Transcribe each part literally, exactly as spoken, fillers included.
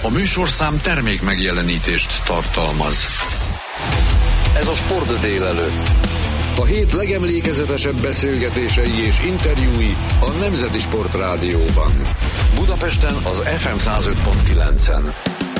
A műsorszám termék megjelenítést tartalmaz. Ez a Sport délelőtt. A hét legemlékezetesebb beszélgetései és interjúi a Nemzeti Sport Rádióban. Budapesten az ef em száz öt pont kilencen.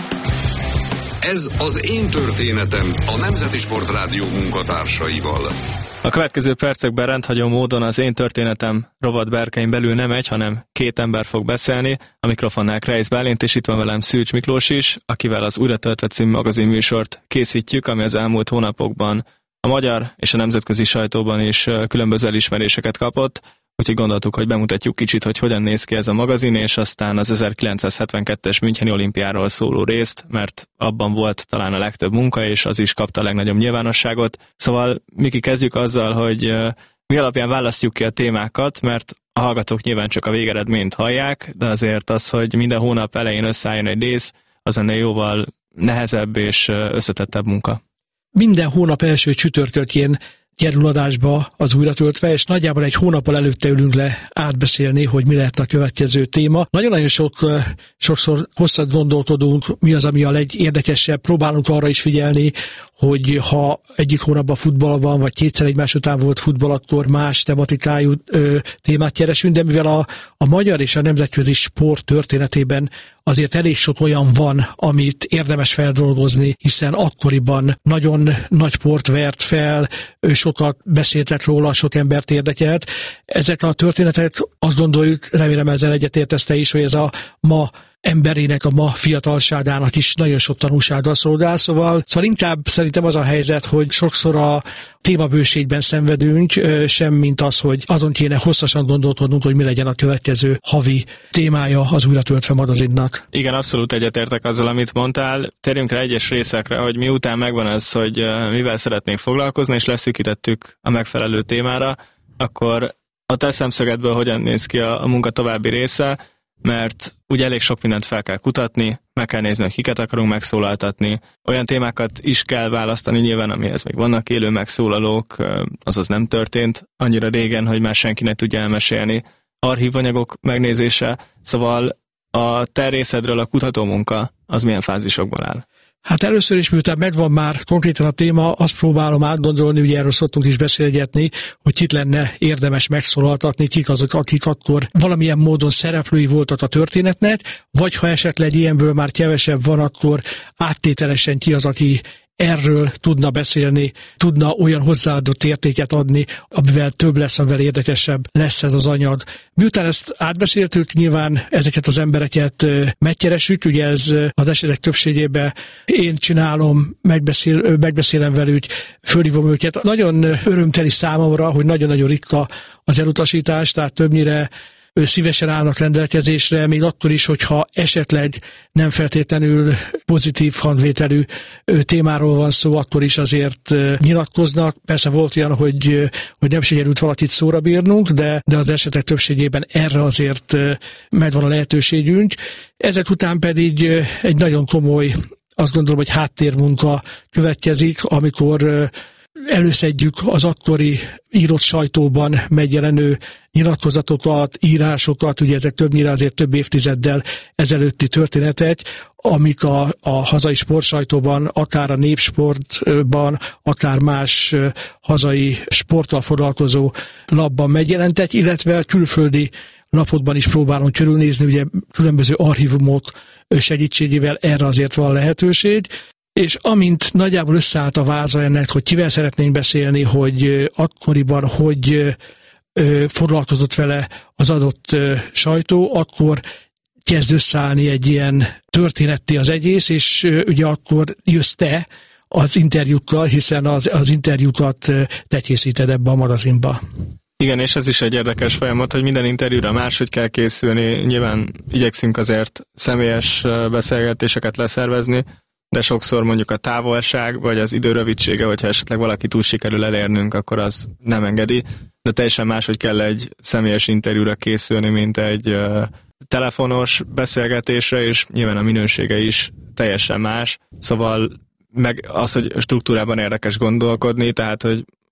Ez az Én történetem a Nemzeti Sport Rádió munkatársaival. A következő percekben rendhagyó módon az Én történetem rovat berkein belül nem egy, hanem két ember fog beszélni. A mikrofonnál Kreisz Bálint, és itt van velem Szűcs Miklós is, akivel az Újra töltve című magazinműsort készítjük, ami az elmúlt hónapokban a magyar és a nemzetközi sajtóban is különböző elismeréseket kapott, úgyhogy gondoltuk, hogy bemutatjuk kicsit, hogy hogyan néz ki ez a magazin, és aztán az ezerkilencszázhetvenkettes Müncheni olimpiáról szóló részt, mert abban volt talán a legtöbb munka, és az is kapta a legnagyobb nyilvánosságot. Szóval, Miki, kezdjük azzal, hogy mi alapján választjuk ki a témákat, mert a hallgatók nyilván csak a végeredményt hallják, de azért az, hogy minden hónap elején összeálljon egy rész, az ennél jóval nehezebb és összetettebb munka. Minden hónap első csütörtökén kerül adásba az Újra töltve, és nagyjából egy hónappal előtte ülünk le átbeszélni, hogy mi lehet a következő téma. Nagyon-nagyon sok, sokszor hosszat gondolkodunk, mi az, ami a legérdekesebb. Próbálunk arra is figyelni, hogy ha egyik hónapban futball van, vagy kétszer egymás után volt futball, akkor más tematikájú ö, témát keresünk, de mivel a, a magyar és a nemzetközi sport történetében azért elég sok olyan van, amit érdemes feldolgozni, hiszen akkoriban nagyon nagy port vert fel, sokat beszéltek róla, sok embert érdekelt. Ezek a történetek, azt gondoljuk, remélem ezzel egyetértesz te is, hogy ez a ma emberének, a ma fiatalságának is nagyon sok tanulsággal szolgál, szóval, szóval inkább szerintem az a helyzet, hogy sokszor a témabőségben szenvedünk, sem mint az, hogy azon kéne hosszasan gondolkodnunk, hogy mi legyen a következő havi témája az Újra töltve magazinnak. Igen, abszolút egyetértek azzal, amit mondtál. Térjünk rá egyes részekre, hogy miután megvan ez, hogy mivel szeretnénk foglalkozni, és leszűkítettük a megfelelő témára, akkor a te szemszögedből hogyan néz ki a, a munka további része, mert ugye elég sok mindent fel kell kutatni, meg kell nézni, hogy kiket akarunk megszólaltatni. Olyan témákat is kell választani nyilván, amihez még vannak élő megszólalók, azaz nem történt annyira régen, hogy már senki ne tudja elmesélni. Archívanyagok megnézése, szóval a te részedről a kutatómunka az milyen fázisokban áll? Hát először is, miután megvan már konkrétan a téma, azt próbálom átgondolni, ugye erről szoktunk is beszélgetni, hogy kit lenne érdemes megszólaltatni, kik azok, akik akkor valamilyen módon szereplői voltak a történetnek, vagy ha esetleg ilyenből már kevesebb van, akkor áttételesen ki az, aki erről tudna beszélni, tudna olyan hozzáadott értéket adni, amivel több lesz, amivel érdekesebb lesz ez az anyag. Miután ezt átbeszéltük, nyilván ezeket az embereket megkeresünk, ugye ez az esetek többségében én csinálom, megbeszél, megbeszélem velük, fölhívom őket. Nagyon örömteli számomra, hogy nagyon-nagyon ritka az elutasítás, tehát többnyire szívesen állnak rendelkezésre, még akkor is, hogyha esetleg nem feltétlenül pozitív hangvételű témáról van szó, akkor is azért nyilatkoznak. Persze volt olyan, hogy, hogy nem sikerült valakit szóra bírnunk, de, de az esetek többségében erre azért megvan a lehetőségünk. Ezek után pedig egy nagyon komoly, azt gondolom, hogy háttérmunka következik, amikor előszedjük az akkori írott sajtóban megjelenő nyilatkozatokat, írásokat, ugye ezek többnyire azért több évtizeddel ezelőtti történetek, amik a, a hazai sportsajtóban, akár a Népsportban, akár más hazai sporttal foglalkozó lapban megjelentek, illetve a külföldi lapokban is próbálunk körülnézni, ugye különböző archívumok segítségével erre azért van lehetőség. És amint nagyjából összeállt a váza ennek, hogy kivel szeretnénk beszélni, hogy akkoriban hogy foglalkozott vele az adott sajtó, akkor kezd összeállni egy ilyen történetti az egész, és ugye akkor jössz te az interjúkkal, hiszen az, az interjúkat te készíted ebbe a magazinba. Igen, és ez is egy érdekes folyamat, hogy minden interjúra máshogy kell készülni. Nyilván igyekszünk azért személyes beszélgetéseket leszervezni, de sokszor mondjuk a távolság, vagy az idő rövidsége, hogyha esetleg valaki túl sikerül elérnünk, akkor az nem engedi. De teljesen máshogy kell egy személyes interjúra készülni, mint egy uh, telefonos beszélgetésre, és nyilván a minősége is teljesen más. Szóval meg az, hogy struktúrában érdekes gondolkodni, tehát, hogy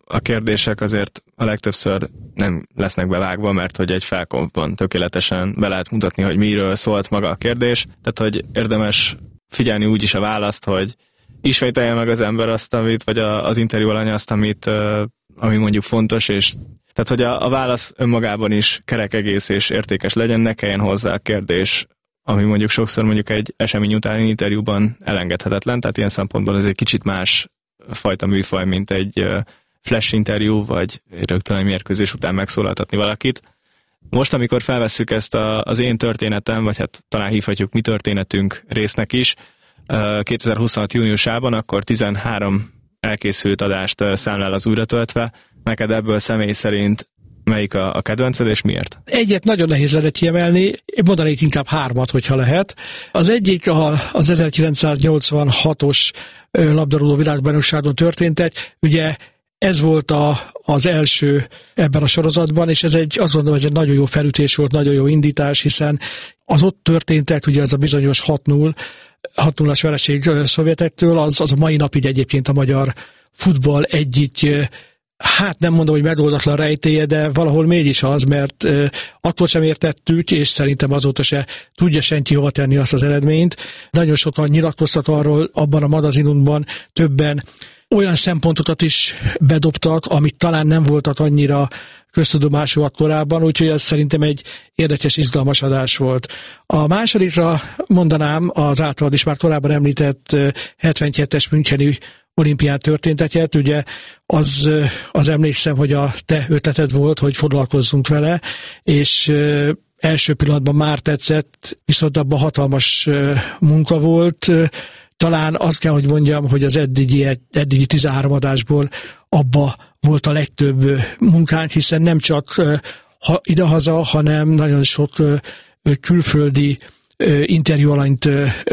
a kérdések azért a legtöbbször nem lesznek bevágva, mert hogy egy felkonfban tökéletesen be lehet mutatni, hogy miről szólt maga a kérdés. Tehát, hogy érdemes figyelni úgy is a választ, hogy ismételje meg az ember azt, amit, vagy az interjú alany azt, amit, ami mondjuk fontos, és tehát, hogy a, a válasz önmagában is kerek egész és értékes legyen, ne kelljen hozzá a kérdés, ami mondjuk sokszor mondjuk egy esemény utáni interjúban elengedhetetlen, tehát ilyen szempontból ez egy kicsit más fajta műfaj, mint egy flash interjú, vagy rögtön egy mérkőzés után megszólaltatni valakit. Most, amikor felvesszük ezt a, az én történetem, vagy hát talán hívhatjuk mi történetünk résznek is, kétezer-huszonhat júniusában, akkor tizenhárom elkészült adást számlál az újratöltve. Neked ebből személy szerint melyik a, a kedvenced, és miért? Egyet nagyon nehéz lenne kiemelni, én mondanék inkább hármat, hogyha lehet. Az egyik a, az ezerkilencszáznyolcvanhatos labdarúgó világbajnokságon történtek, ugye ez volt a, az első ebben a sorozatban, és ez egy, azt gondolom, ez egy nagyon jó felütés volt, nagyon jó indítás, hiszen az ott történtek, ugye ez a bizonyos hat null, hat nullás vereség szovjetektől, az, az a mai napig egyébként a magyar futball egyik, hát nem mondom, hogy megoldatlan rejtélye, de valahol mégis az, mert attól sem értettük, és szerintem azóta se tudja senki hova tenni azt az eredményt. Nagyon sokan nyilatkoztak arról abban a magazinunkban, többen olyan szempontokat is bedobtak, amit talán nem voltak annyira köztudomásúak korábban, úgyhogy ez szerintem egy érdekes, izgalmas adás volt. A másodikra mondanám az általad is már korábban említett hetvenkettes müncheni olimpián történteket, ugye az, az emlékszem, hogy a te ötleted volt, hogy foglalkozzunk vele, és első pillanatban már tetszett, viszont abban hatalmas munka volt. Talán azt kell, hogy mondjam, hogy az eddigi, eddigi tizenhárom adásból abba volt a legtöbb munkánk, hiszen nem csak ha idehaza, hanem nagyon sok külföldi interjú alanyt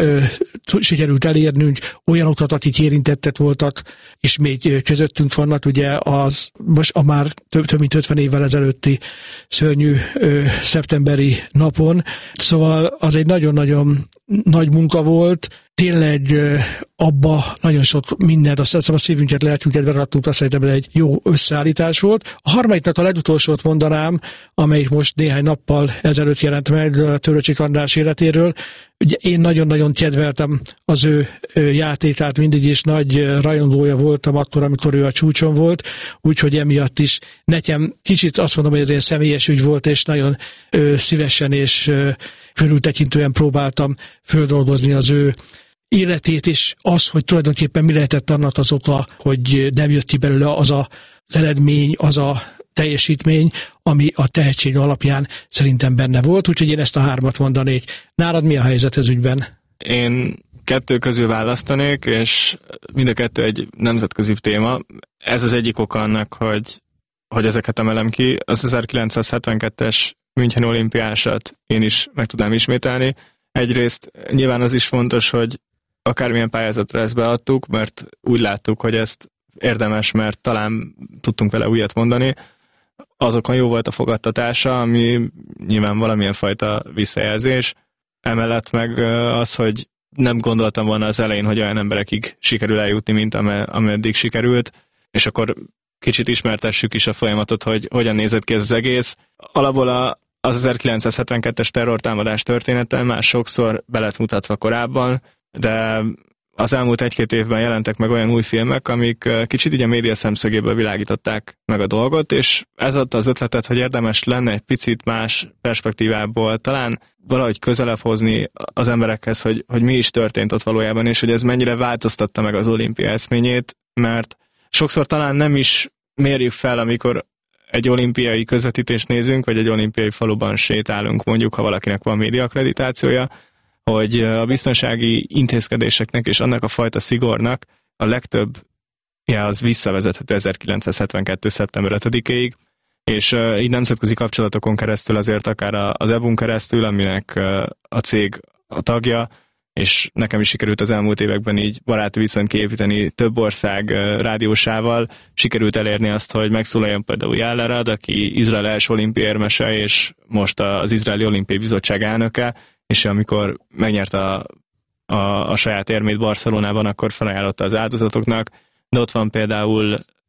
sikerült elérnünk, olyanokat, akik érintettek voltak, és még közöttünk vannak, ugye az most a már több, több mint ötven évvel ezelőtti szörnyű ö, szeptemberi napon. Szóval az egy nagyon-nagyon nagy munka volt, tényleg ö, abba nagyon sok mindent, azt hiszem a szívünket, lelkünket beraktunk, azt hiszem, hogy egy jó összeállítás volt. A harmadiknak a legutolsót mondanám, amelyik most néhány nappal ezelőtt jelent meg a Töröcsik András életéről. Ugye én nagyon-nagyon kedveltem az ő, ő játékát, mindig is nagy rajongója voltam akkor, amikor ő a csúcson volt, úgyhogy emiatt is nekem kicsit azt mondom, hogy ez egy személyes ügy volt, és nagyon ö, szívesen és ö, körültekintően próbáltam földolgozni az ő életét, és az, hogy tulajdonképpen mi lehetett annak az oka, hogy nem jött ki belőle az a, az eredmény, az a teljesítmény, ami a tehetség alapján szerintem benne volt, úgyhogy én ezt a hármat mondanék. Nálad mi a helyzet ez ügyben? Én kettő közül választanék, és mind a kettő egy nemzetközi téma. Ez az egyik oka annak, hogy, hogy ezeket emelem ki. Az ezerkilencszázhetvenkettes Müncheni olimpiásat én is meg tudnám ismételni. Egyrészt nyilván az is fontos, hogy akármilyen pályázatra ezt beadtuk, mert úgy láttuk, hogy ezt érdemes, mert talán tudtunk vele újat mondani. Azokon jó volt a fogadtatása, ami nyilván valamilyen fajta visszajelzés. Emellett meg az, hogy nem gondoltam volna az elején, hogy olyan emberekig sikerül eljutni, mint ameddig sikerült, és akkor kicsit ismertessük is a folyamatot, hogy hogyan nézett ki ez az egész. Alapból a, az ezerkilencszázhetvenkettes terrortámadás története már sokszor be lett mutatva korábban, de az elmúlt egy-két évben jelentek meg olyan új filmek, amik kicsit így a média szemszögéből világították meg a dolgot, és ez adta az ötletet, hogy érdemes lenne egy picit más perspektívából talán valahogy közelebb hozni az emberekhez, hogy, hogy mi is történt ott valójában, és hogy ez mennyire változtatta meg az olimpia eszményét, mert sokszor talán nem is mérjük fel, amikor egy olimpiai közvetítést nézünk, vagy egy olimpiai faluban sétálunk, mondjuk, ha valakinek van média akkreditációja, hogy a biztonsági intézkedéseknek és annak a fajta szigornak a legtöbb ja, az visszavezethető ezerkilencszázhetvenkettő szeptember ötödikéig, és uh, így nemzetközi kapcsolatokon keresztül azért akár az é bú-n keresztül, aminek uh, a cég a tagja, és nekem is sikerült az elmúlt években így baráti viszonyt kiépíteni több ország uh, rádiósával, sikerült elérni azt, hogy megszólaljon például Jállerad, aki Izrael első olimpiai érmese, és most az Izraeli Olimpiai Bizottság elnöke, és amikor megnyerte a, a, a saját érmét Barcelonában, akkor felajánlotta az áldozatoknak, de ott van például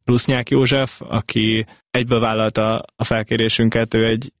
Rusnyák József, aki egyből vállalta a felkérésünket, ő egy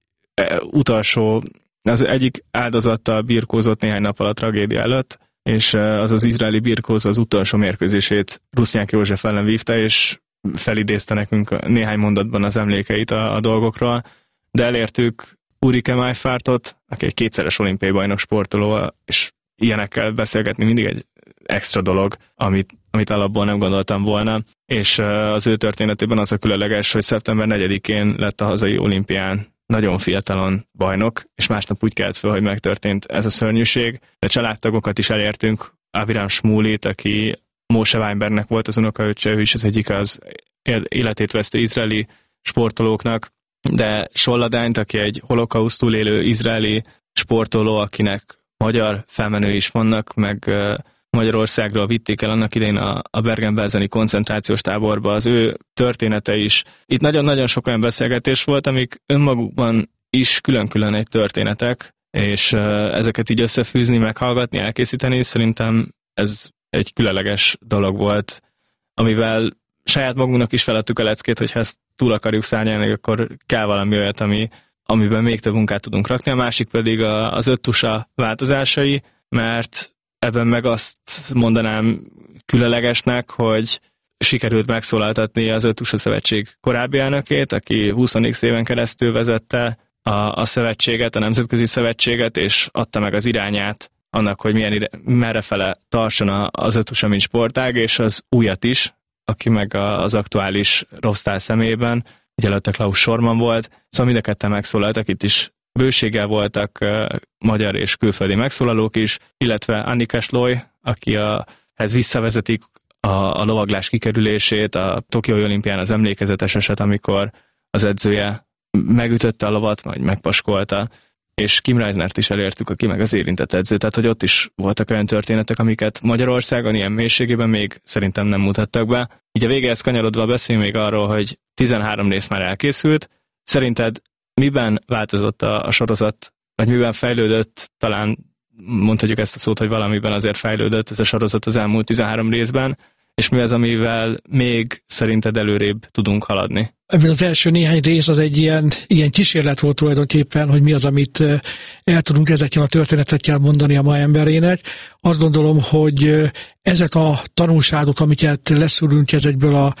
utolsó, az egyik áldozattal birkózott néhány nappal a tragédia előtt, és az az izraeli birkózó az utolsó mérkőzését Rusnyák József ellen vívta, és felidézte nekünk néhány mondatban az emlékeit a, a dolgokról, de elértük Ulrike Maifártot, aki egy kétszeres olimpiai bajnok sportoló, és ilyenekkel beszélgetni mindig egy extra dolog, amit, amit alapból nem gondoltam volna, és az ő történetében az a különleges, hogy szeptember negyedikén lett a hazai olimpián nagyon fiatalon bajnok, és másnap úgy kelt föl, hogy megtörtént ez a szörnyűség, de családtagokat is elértünk, Aviram Shmulit, aki Moshe Weinbergnek volt az unokaöccse, ő is az egyik az életét vesztő izraeli sportolóknak, de Solladányt, aki egy holokausztul élő izraeli sportoló, akinek magyar felmenői is vannak, meg Magyarországról vitték el annak idején a, a Bergen-Belseni koncentrációs táborba, az ő története is. Itt nagyon-nagyon sok olyan beszélgetés volt, amik önmagukban is külön-külön egy történetek, és ezeket így összefűzni, meghallgatni, elkészíteni, szerintem ez egy különleges dolog volt, amivel saját magunknak is feladtuk a leckét, hogy ha ezt túl akarjuk szárnyalni, akkor kell valami olyat, ami, amiben még több munkát tudunk rakni. A másik pedig a, az öttusa változásai, mert ebben meg azt mondanám különlegesnek, hogy sikerült megszólaltatni az Öttusa Szövetség korábbi elnökét, aki húsz éven keresztül vezette a, a szövetséget, a Nemzetközi Szövetséget, és adta meg az irányát annak, hogy milyen ide, merrefele tartson az Öttusa, mint sportág, és az újat is, aki meg az aktuális Rovsztál személyében, ugye előtte Klaus Sorman volt, szóval mind a ketten megszólaltak, itt is bőséggel voltak uh, magyar és külföldi megszólalók is, illetve Annika Sloy, aki a, ez visszavezetik a, a lovaglás kikerülését, a Tokiói olimpián az emlékezetes eset, amikor az edzője megütötte a lovat, vagy megpaskolta, és Kim Reisnert is elértük, aki meg az érintett edző, tehát hogy ott is voltak olyan történetek, amiket Magyarországon ilyen mélységében még szerintem nem mutattak be. Így a végéhez kanyarodva beszéljünk még arról, hogy tizenhárom rész már elkészült. Szerinted miben változott a, a sorozat, vagy miben fejlődött, talán mondhatjuk ezt a szót, hogy valamiben azért fejlődött ez a sorozat az elmúlt tizenhárom részben, és mi az, amivel még szerinted előrébb tudunk haladni? Ebből az első néhány rész az egy ilyen, ilyen kísérlet volt tulajdonképpen, hogy mi az, amit el tudunk ezekkel a történetekkel mondani a ma emberének. Azt gondolom, hogy ezek a tanulságok, amiket leszűrünk ezekből a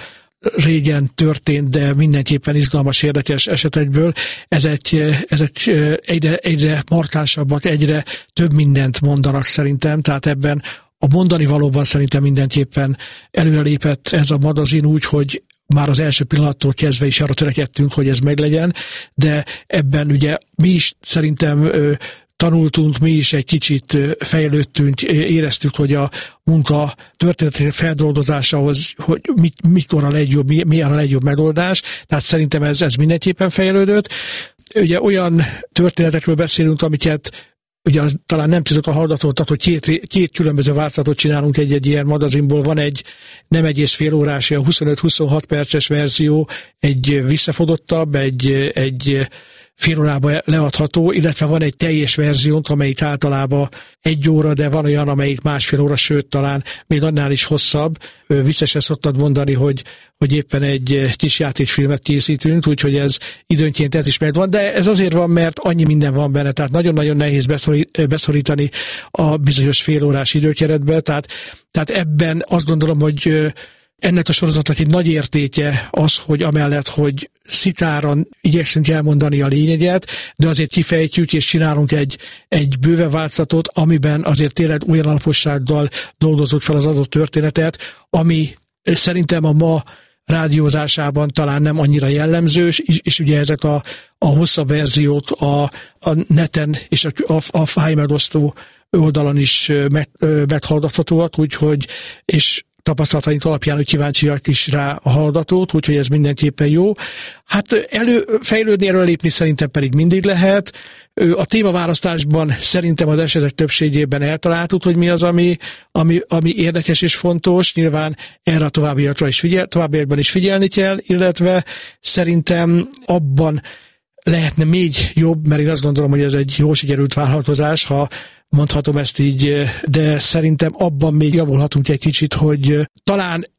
régen történt, de mindenképpen izgalmas, érdekes esetekből, ezek, ezek egyre, egyre markánsabbak, egyre több mindent mondanak szerintem, tehát ebben a mondani valóban szerintem mindenképpen előrelépett ez a magazin úgy, hogy már az első pillanattól kezdve is arra törekedtünk, hogy ez meglegyen, de ebben ugye mi is szerintem tanultunk, mi is egy kicsit fejlődtünk, éreztük, hogy a munka történetek feldolgozásához, hogy mikor a legjobb, milyen a legjobb megoldás, tehát szerintem ez, ez mindenképpen fejlődött. Ugye olyan történetekről beszélünk, amiket ugye az, talán nem tudok a hallgatóknak, hogy két, két különböző változatot csinálunk egy-egy ilyen magazinból. Van egy nem egész fél órás, a huszonöt-huszonhat perces verzió, egy visszafogottabb, egy, egy fél órába leadható, illetve van egy teljes verziónk, amelyik általában egy óra, de van olyan, amelyik másfél óra, sőt talán még annál is hosszabb. Vissza se szoktad mondani, hogy, hogy éppen egy kis játékfilmet készítünk, úgyhogy ez időnként ez is megvan, de ez azért van, mert annyi minden van benne, tehát nagyon-nagyon nehéz beszorítani a bizonyos fél órás időkeretbe, tehát, tehát ebben azt gondolom, hogy ennek a sorozatnak egy nagy értéke az, hogy amellett, hogy szitáran igyekszünk elmondani a lényeget, de azért kifejtjük és csinálunk egy, egy bőve változatot, amiben azért tényleg olyan alapossággal dolgozott fel az adott történetet, ami szerintem a ma rádiózásában talán nem annyira jellemző, és, és ugye ezek a, a hosszabb verziók a, a neten és a, a, a fájmegosztó oldalon is meg, meghallgathatóak, úgyhogy és tapasztalataink alapján, hogy kíváncsiak is rá a hallgatót, úgyhogy ez mindenképpen jó. Hát elő, fejlődni, erről lépni szerintem pedig mindig lehet. A témaválasztásban szerintem az esetek többségében eltaláltuk, hogy mi az, ami, ami, ami érdekes és fontos. Nyilván erre a továbbiakra is figyel, továbbiakban is figyelni kell, illetve szerintem abban lehetne még jobb, mert én azt gondolom, hogy ez egy jól sikerült vállalkozás, ha mondhatom ezt így, de szerintem abban még javulhatunk egy kicsit, hogy talán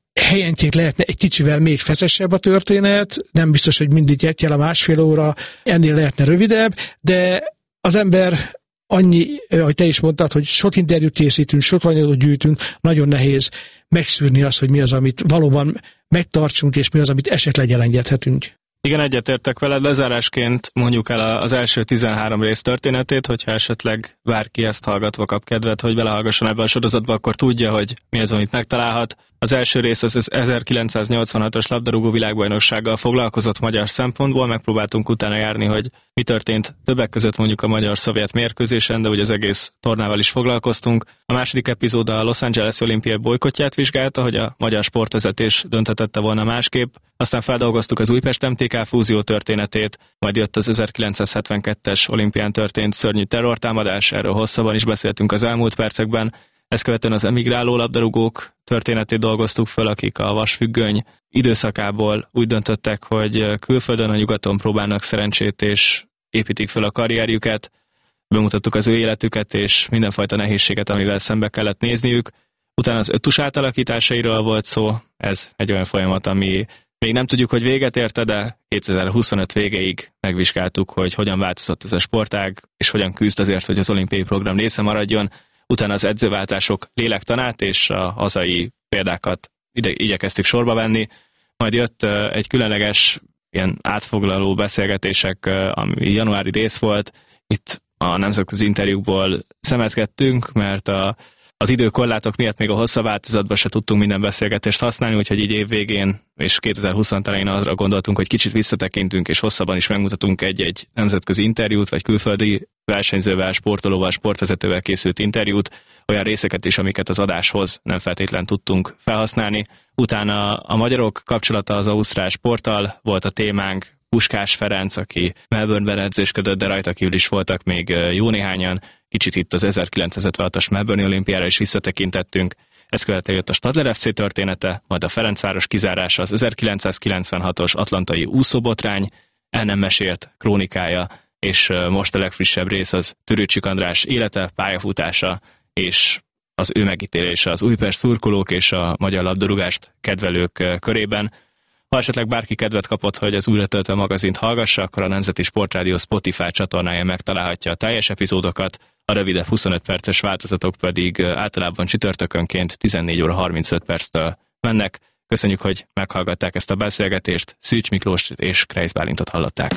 helyenként lehetne egy kicsivel még feszesebb a történet, nem biztos, hogy mindig egy a másfél óra, ennél lehetne rövidebb, de az ember annyi, ahogy te is mondtad, hogy sok interjút készítünk, sok anyagot gyűjtünk, nagyon nehéz megszűrni azt, hogy mi az, amit valóban megtartsunk, és mi az, amit esetleg elengedhetünk. Igen, egyetértek veled, lezárásként mondjuk el az első tizenhárom rész történetét, hogyha esetleg bárki ezt hallgatva kap kedvet, hogy belehallgasson ebbe a sorozatba, akkor tudja, hogy mi az, amit megtalálhat. Az első rész az ezerkilencszáznyolcvanhatos labdarúgó világbajnoksággal foglalkozott magyar szempontból, megpróbáltunk utána járni, hogy mi történt többek között mondjuk a magyar-szovjet mérkőzésen, de ugye az egész tornával is foglalkoztunk. A második epizód a Los Angeles olimpiai bolykotját vizsgálta, hogy a magyar sportvezetés dönthetette volna másképp. Aztán feldolgoztuk az Újpest em té ká fúzió történetét, majd jött az ezerkilencszázhetvenkettes olimpián történt szörnyű terrortámadás, erről hosszabban is beszéltünk az elmúlt percekben. Ezt követően az emigráló labdarúgók történetét dolgoztuk föl, akik a vasfüggöny időszakából úgy döntöttek, hogy külföldön, a nyugaton próbálnak szerencsét és építik föl a karrierjüket. Bemutattuk az ő életüket és mindenfajta nehézséget, amivel szembe kellett nézniük. Utána az öttus átalakításairól volt szó, ez egy olyan folyamat, ami még nem tudjuk, hogy véget érte, de kétezer-huszonöt végéig megvizsgáltuk, hogy hogyan változott ez a sportág, és hogyan küzd azért, hogy az olimpiai program része maradjon. Utána az edzőváltások lélektanát és a hazai példákat ide igyekeztük sorba venni. Majd jött egy különleges ilyen átfoglaló beszélgetések, ami januári rész volt. Itt a nemzetközi interjúkból szemezgettünk, mert a Az időkorlátok miatt még a hosszabb változatban se tudtunk minden beszélgetést használni, úgyhogy így év végén és kétezer-húsz elején arra gondoltunk, hogy kicsit visszatekintünk és hosszabban is megmutatunk egy-egy nemzetközi interjút, vagy külföldi versenyzővel, sportolóval, sportvezetővel készült interjút, olyan részeket is, amiket az adáshoz nem feltétlen tudtunk felhasználni. Utána a magyarok kapcsolata az ausztrál sporttal volt a témánk, Puskás Ferenc, aki Melbourneben edzősködött, de rajta kívül is voltak még jó néhányan. Kicsit itt az ezerkilencszázötvenhatos Melbourne olimpiára is visszatekintettünk. Ezt követően jött a Stadler ef cé története, majd a Ferencváros kizárása, az ezerkilencszázkilencvenhatos atlantai úszóbotrány, el nem mesélt krónikája, és most a legfrissebb rész az Törőcsik András élete, pályafutása, és az ő megítélése az Újpest szurkolók és a magyar labdarúgást kedvelők körében. Ha esetleg bárki kedvet kapott, hogy az Újra töltve magazint hallgassa, akkor a Nemzeti Sportrádió Spotify csatornáján megtalálhatja a teljes epizódokat, a rövidebb huszonöt perces változatok pedig általában csütörtökönként tizennégy óra harmincöt perctől mennek. Köszönjük, hogy meghallgatták ezt a beszélgetést, Szűcs Miklós és Kreisz Bálintot hallották.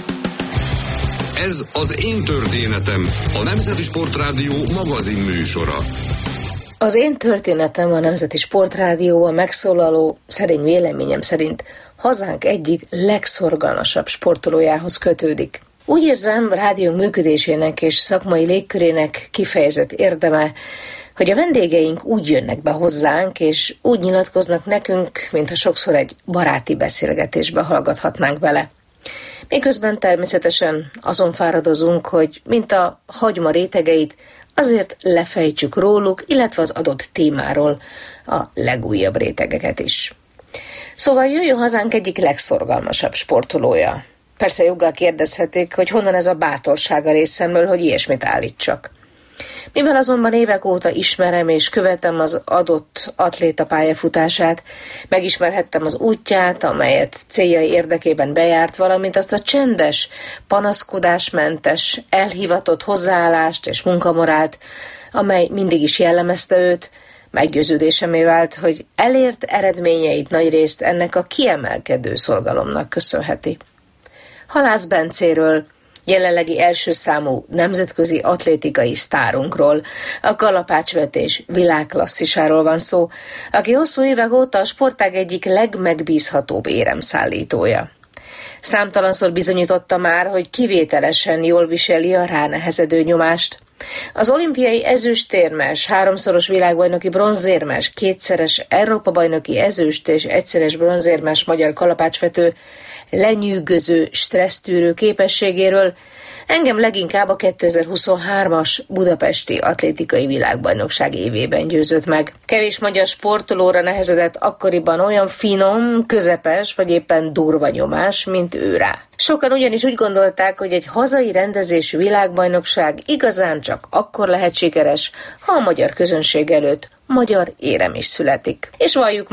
Ez az Én Történetem, a Nemzeti Sportrádió magazin műsora. Az Én Történetem a Nemzeti Sportrádióban megszólaló, szerény véleményem szerint hazánk egyik legszorgalmasabb sportolójához kötődik. Úgy érzem, rádiónk működésének és szakmai légkörének kifejezett érdeme, hogy a vendégeink úgy jönnek be hozzánk, és úgy nyilatkoznak nekünk, mintha sokszor egy baráti beszélgetésbe hallgathatnánk bele. Miközben természetesen azon fáradozunk, hogy mint a hagyma rétegeit, azért lefejtsük róluk, illetve az adott témáról a legújabb rétegeket is. Szóval jöjjön hazánk egyik legszorgalmasabb sportolója. Persze joggal kérdezhetik, hogy honnan ez a bátorság a részemről, hogy ilyesmit állítsak. Mivel azonban évek óta ismerem és követem az adott atléta pályafutását, megismerhettem az útját, amelyet céljai érdekében bejárt, valamint azt a csendes, panaszkodásmentes, elhivatott hozzáállást és munkamorált, amely mindig is jellemezte őt, meggyőződésemé vált, hogy elért eredményeit nagyrészt ennek a kiemelkedő szorgalomnak köszönheti. Halász Bencéről, jelenlegi első számú nemzetközi atlétikai sztárunkról, a kalapácsvetés világklasszisáról van szó, aki hosszú évek óta a sportág egyik legmegbízhatóbb éremszállítója. Számtalanszor bizonyította már, hogy kivételesen jól viseli a ránehezedő nyomást. Az olimpiai ezüstérmes, háromszoros világbajnoki bronzérmes, kétszeres Európa-bajnoki ezüst és egyszeres bronzérmes magyar kalapácsvető lenyűgöző, stressztűrő képességéről engem leginkább a kétezer-huszonhármas budapesti atlétikai világbajnokság évében győzött meg. Kevés magyar sportolóra nehezedett akkoriban olyan finom, közepes vagy éppen durva nyomás, mint ő rá. Sokan ugyanis úgy gondolták, hogy egy hazai rendezésű világbajnokság igazán csak akkor lehet sikeres, ha a magyar közönség előtt magyar érem is születik. És valljuk meg,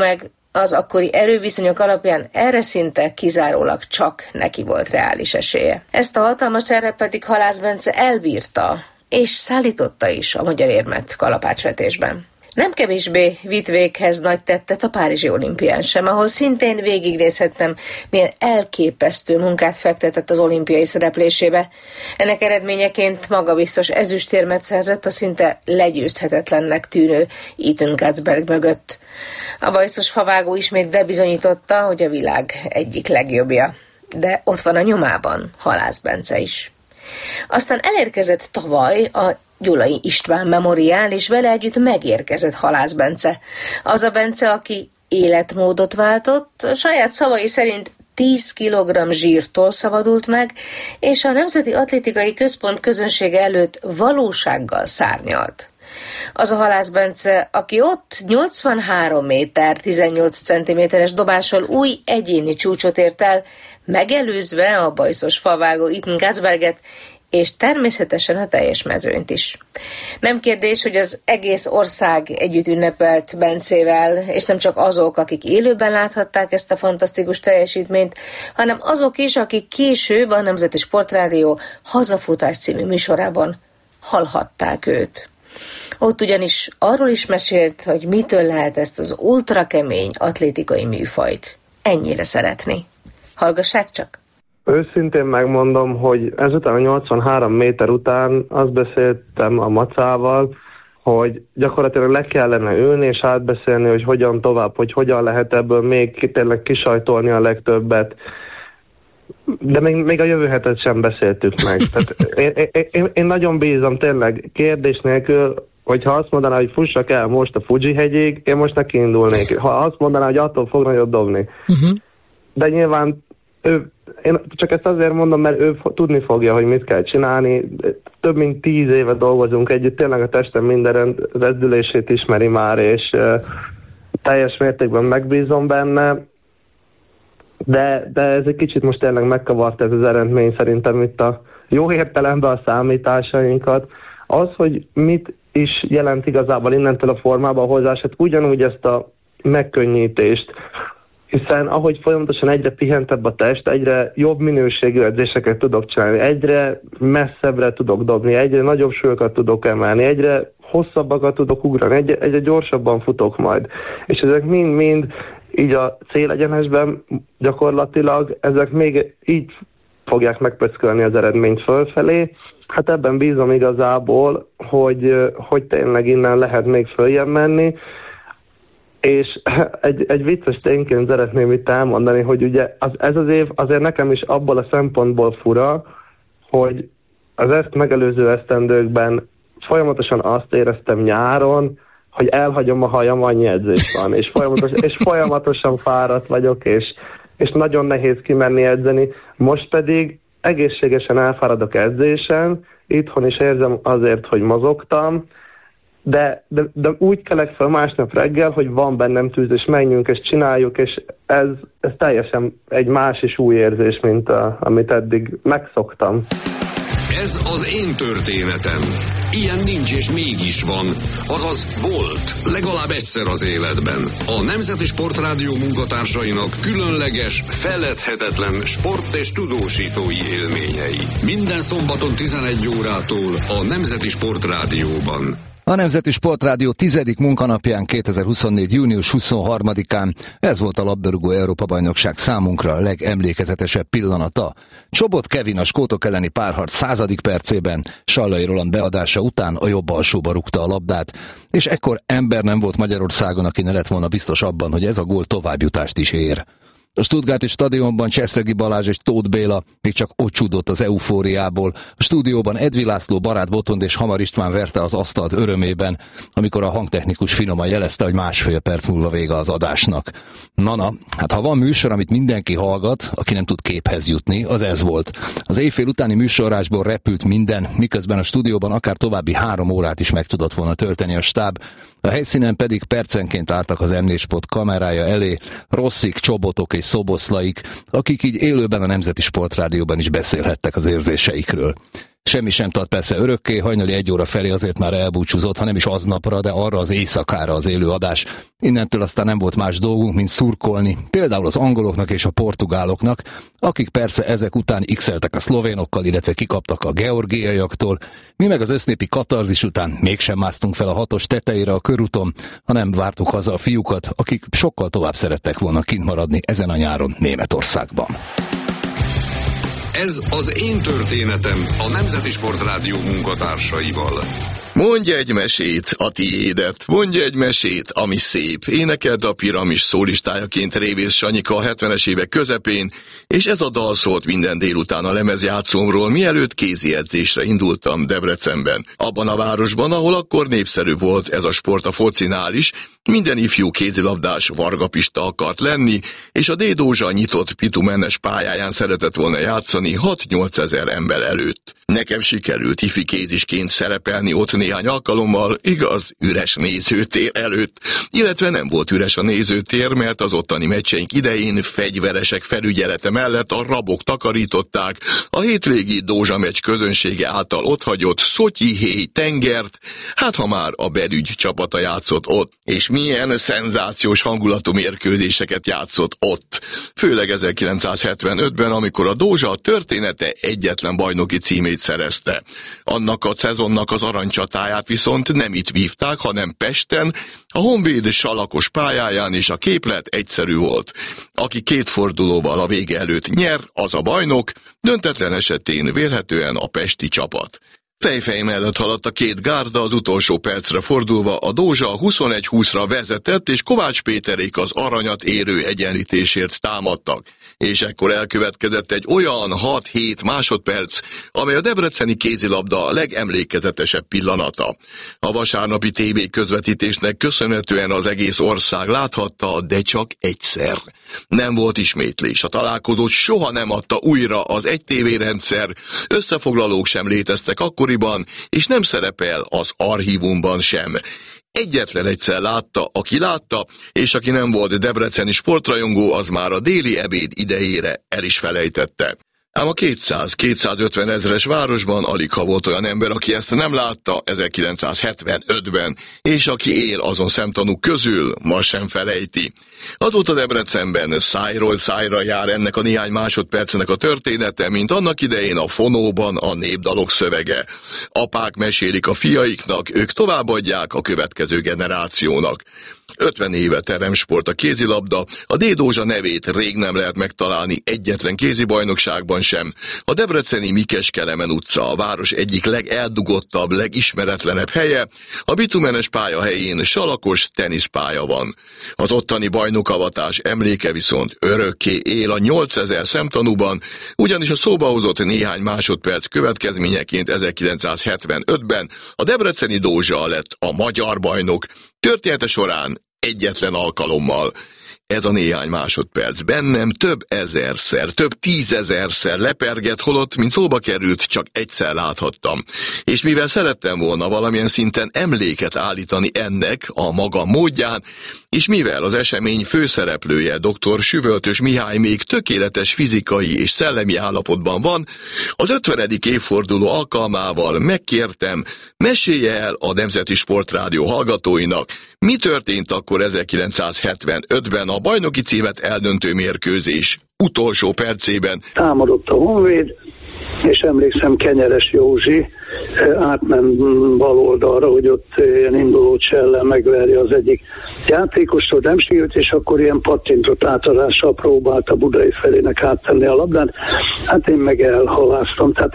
az akkori erőviszonyok alapján erre szinte kizárólag csak neki volt reális esélye. Ezt a hatalmas terhet pedig Halász Bence elbírta, és szállította is a magyar érmet kalapácsvetésben. Nem kevésbé vitt véghez nagy tettet a Párizsi olimpián sem, ahol szintén végignézhettem, milyen elképesztő munkát fektetett az olimpiai szereplésébe. Ennek eredményeként magabiztos ezüstérmet szerzett a szinte legyőzhetetlennek tűnő Ethan Gatzberg mögött. A bajszos favágó ismét bebizonyította, hogy a világ egyik legjobbja. De ott van a nyomában Halász Bence is. Aztán elérkezett tavaly a Gyulai István memoriál, és vele együtt megérkezett Halász Bence. Az a Bence, aki életmódot váltott, saját szavai szerint tíz kilogramm zsírtól szabadult meg, és a Nemzeti Atlétikai Központ közönsége előtt valósággal szárnyalt. Az a Halász Bence, aki ott nyolcvanhárom méter tizennyolc centiméteres dobással új egyéni csúcsot ért el, megelőzve a bajszos favágó Ethan Gatzberget, és természetesen a teljes mezőnyt is. Nem kérdés, hogy az egész ország együtt ünnepelt Bencével, és nem csak azok, akik élőben láthatták ezt a fantasztikus teljesítményt, hanem azok is, akik később a Nemzeti Sportrádió Hazafutás című műsorában hallhatták őt. Ott ugyanis arról is mesélt, hogy mitől lehet ezt az ultrakemény atlétikai műfajt ennyire szeretni. Hallgassák csak! Őszintén megmondom, hogy ezután a nyolcvanhárom méter után azt beszéltem a Macával, hogy gyakorlatilag le kellene ülni és átbeszélni, hogy hogyan tovább, hogy hogyan lehet ebből még tényleg kisajtolni a legtöbbet. De még, még a jövő hetet sem beszéltük meg. Tehát én, én, én nagyon bízom tényleg kérdés nélkül, hogyha azt mondaná, hogy fussak el most a Fuji-hegyig, én most neki indulnék. Ha azt mondaná, hogy attól fog nagyot dobni. Uh-huh. De nyilván ő, én csak ezt azért mondom, mert ő tudni fogja, hogy mit kell csinálni. Több mint tíz éve dolgozunk együtt, tényleg a testem minden rezdülését ismeri már, és uh, teljes mértékben megbízom benne. De, de ez egy kicsit most tényleg megkavart ez az eredmény szerintem itt a jó értelemben a számításainkat. Az, hogy mit is jelent igazából innentől a formában a hozás, hát ugyanúgy ezt a megkönnyítést, hiszen ahogy folyamatosan egyre pihentebb a test, egyre jobb minőségű edzéseket tudok csinálni, egyre messzebbre tudok dobni, egyre nagyobb súlyokat tudok emelni, egyre hosszabbakat tudok ugrani, egyre, egyre gyorsabban futok majd. És ezek mind-mind így a célegyenesben gyakorlatilag, ezek még így fogják megpöckölni az eredményt fölfelé. Hát ebben bízom igazából, hogy, hogy tényleg innen lehet még följebb menni. És egy, egy vicces tényként szeretném itt elmondani, hogy ugye az, ez az év azért nekem is abból a szempontból fura, hogy az ezt megelőző esztendőkben folyamatosan azt éreztem nyáron, hogy elhagyom a hajam, annyi edzés van, és, folyamatos, és folyamatosan fáradt vagyok, és, és nagyon nehéz kimenni edzeni. Most pedig egészségesen elfáradok edzésen, itthon is érzem azért, hogy mozogtam, de, de, de úgy kelek fel másnap reggel, hogy van bennem tűz, és menjünk, és csináljuk, és ez, ez teljesen egy más és új érzés, mint a, amit eddig megszoktam. Ez az én történetem. Ilyen nincs és mégis van. Azaz volt, legalább egyszer az életben. A Nemzeti Sportrádió munkatársainak különleges, feledhetetlen sport- és tudósítói élményei. Minden szombaton tizenegy órától a Nemzeti Sportrádióban. A Nemzeti Sportrádió tizedik munkanapján kétezer-huszonnégy. június huszonharmadikán ez volt a labdarúgó Európa-bajnokság számunkra a legemlékezetesebb pillanata. Csobot Kevin a skótok elleni párharc századik percében Sallai Roland beadása után a jobb alsóba rúgta a labdát, és ekkor ember nem volt Magyarországon, aki ne lett volna biztos abban, hogy ez a gól továbbjutást is ér. A Stuttgarti stadionban Cseszregi Balázs és Tóth Béla még csak ocsúdott az eufóriából. A stúdióban Edvi László, Barát Botond és Hamar István verte az asztalt örömében, amikor a hangtechnikus finoman jelezte, hogy másfél perc múlva vége az adásnak. Na-na, hát ha van műsor, amit mindenki hallgat, aki nem tud képhez jutni, az ez volt. Az éjfél utáni műsorásból repült minden, miközben a stúdióban akár további három órát is meg tudott volna tölteni a stáb. A helyszínen pedig percenként álltak az em négy Sport kamerája elé Rosszik, Csobotok és Szoboszlaik, akik így élőben a Nemzeti Sportrádióban is beszélhettek az érzéseikről. Semmi sem tart persze örökké, hajnali egy óra felé azért már elbúcsúzott, ha nem is aznapra, de arra az éjszakára az élő adás. Innentől aztán nem volt más dolgunk, mint szurkolni, például az angoloknak és a portugáloknak, akik persze ezek után x-eltek a szlovénokkal, illetve kikaptak a georgiaiaktól. Mi meg az össznépi katarzis után mégsem másztunk fel a hatos tetejére a körúton, hanem vártuk haza a fiúkat, akik sokkal tovább szerettek volna kint maradni ezen a nyáron Németországban. Ez az Én történetem a Nemzeti Sportrádió munkatársaival. Mondj egy mesét, a tiédet, mondj egy mesét, ami szép. Énekelt a Piramis szólistájaként Révész Sanyika a hetvenes évek közepén, és ez a dal szólt minden délután a lemezjátszómról, mielőtt kézi edzésre indultam Debrecenben. Abban a városban, ahol akkor népszerű volt ez a sport a focinál is, minden ifjú kézilabdás Varga Pista akart lenni, és a D. Dózsa nyitott bitumenes pályáján szeretett volna játszani hat-nyolc ezer ember előtt. Nekem sikerült ifi kézisként szerepelni ott néhány alkalommal, igaz, üres nézőtér előtt, illetve nem volt üres a nézőtér, mert az ottani meccseink idején fegyveresek felügyelete mellett a rabok takarították a hétvégi Dózsa meccs közönsége által otthagyott Szotyi-héj tengert, hát ha már a belügy csapata játszott ott, és milyen szenzációs hangulatú mérkőzéseket játszott ott. Főleg ezerkilencszázhetvenötben, amikor a Dózsa története egyetlen bajnoki címét szerezte. Annak a szezonnak az aranycsatáját viszont nem itt vívták, hanem Pesten, a Honvéd salakos pályáján, és a képlet egyszerű volt. Aki két fordulóval a vége előtt nyer, az a bajnok, döntetlen esetén vélhetően a pesti csapat. Fejfej mellett haladt a két gárda, az utolsó percre fordulva a Dózsa huszonegy húszra vezetett, és Kovács Péterék az aranyat érő egyenlítésért támadtak. És ekkor elkövetkezett egy olyan hat-hét másodperc, amely a debreceni kézilabda legemlékezetesebb pillanata. A vasárnapi tévé közvetítésnek köszönhetően az egész ország láthatta, de csak egyszer. Nem volt ismétlés, a találkozót soha nem adta újra az egy tévérendszer, összefoglalók sem léteztek akkoriban, és nem szerepel az archívumban sem. Egyetlen egyszer látta, aki látta, és aki nem volt debreceni sportrajongó, az már a déli ebéd idejére el is felejtette. Ám a kétszáz-kétszázötven ezres városban alig ha volt olyan ember, aki ezt nem látta ezerkilencszázhetvenötben, és aki él azon szemtanúk közül, ma sem felejti. Azóta Debrecenben szájról szájra jár ennek a néhány másodpercenek a története, mint annak idején a fonóban a népdalok szövege. Apák mesélik a fiaiknak, ők továbbadják a következő generációnak. ötven éve teremsport a kézilabda, a D. Dózsa nevét rég nem lehet megtalálni egyetlen kézibajnokságban sem. A debreceni Mikes Kelemen utca a város egyik legeldugottabb, legismeretlenebb helye, a bitumenes pálya helyén salakos teniszpálya van. Az ottani bajnokavatás emléke viszont örökké él a nyolcezer szemtanúban, ugyanis a szóba hozott néhány másodperc következményeként ezerkilencszázhetvenötben a debreceni Dózsa lett a magyar bajnok, története során egyetlen alkalommal. Ez a néhány másodperc bennem több ezerszer, több tízezerszer lepergett, holott, mint szóba került, csak egyszer láthattam. És mivel szerettem volna valamilyen szinten emléket állítani ennek a maga módján, és mivel az esemény főszereplője dr. Süvöltös Mihály még tökéletes fizikai és szellemi állapotban van, az ötvenedik évforduló alkalmával megkértem, mesélje el a Nemzeti Sportrádió hallgatóinak, mi történt akkor ezerkilencszázhetvenötben a bajnoki címet eldöntő mérkőzés utolsó percében. Támadott a Honvéd, és emlékszem, Kenyeres Józsi átment bal oldalra, hogy ott ilyen induló csellel megverje az egyik játékostól, nem sikerült, és akkor ilyen pattintott átadással próbálta Budai felének áttenni a labdát. Hát én meg elhaláztam, tehát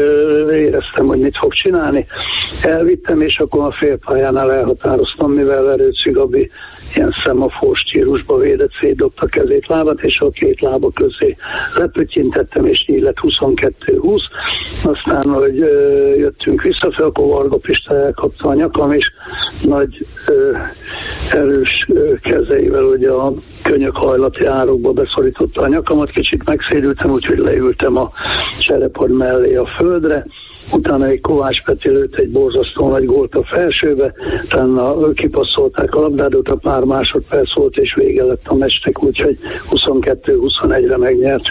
éreztem, hogy mit fog csinálni. Elvittem, és akkor a félpályánál elhatároztam, mivel Erőci Gabi ilyen szemafor stílusba védett, szétdobta kezét, lábát, és a két lába közé lepötyintettem, és így lett huszonkettő húsz. Aztán, hogy jöttünk visszafelé, akkor Varga Pista elkapta a nyakam, és nagy ö, erős ö, kezeivel ugye a könyökhajlati árokba beszorította a nyakamat, kicsit megszédültem, úgyhogy leültem a cserepad mellé a földre. Utána egy Kovács Peti lőtt egy borzasztó nagy gólt a felsőbe, utána kipasszolták a labdát, utána pár másodperc volt, és vége lett a meccsnek, úgyhogy huszonkettő huszonegyre megnyertük.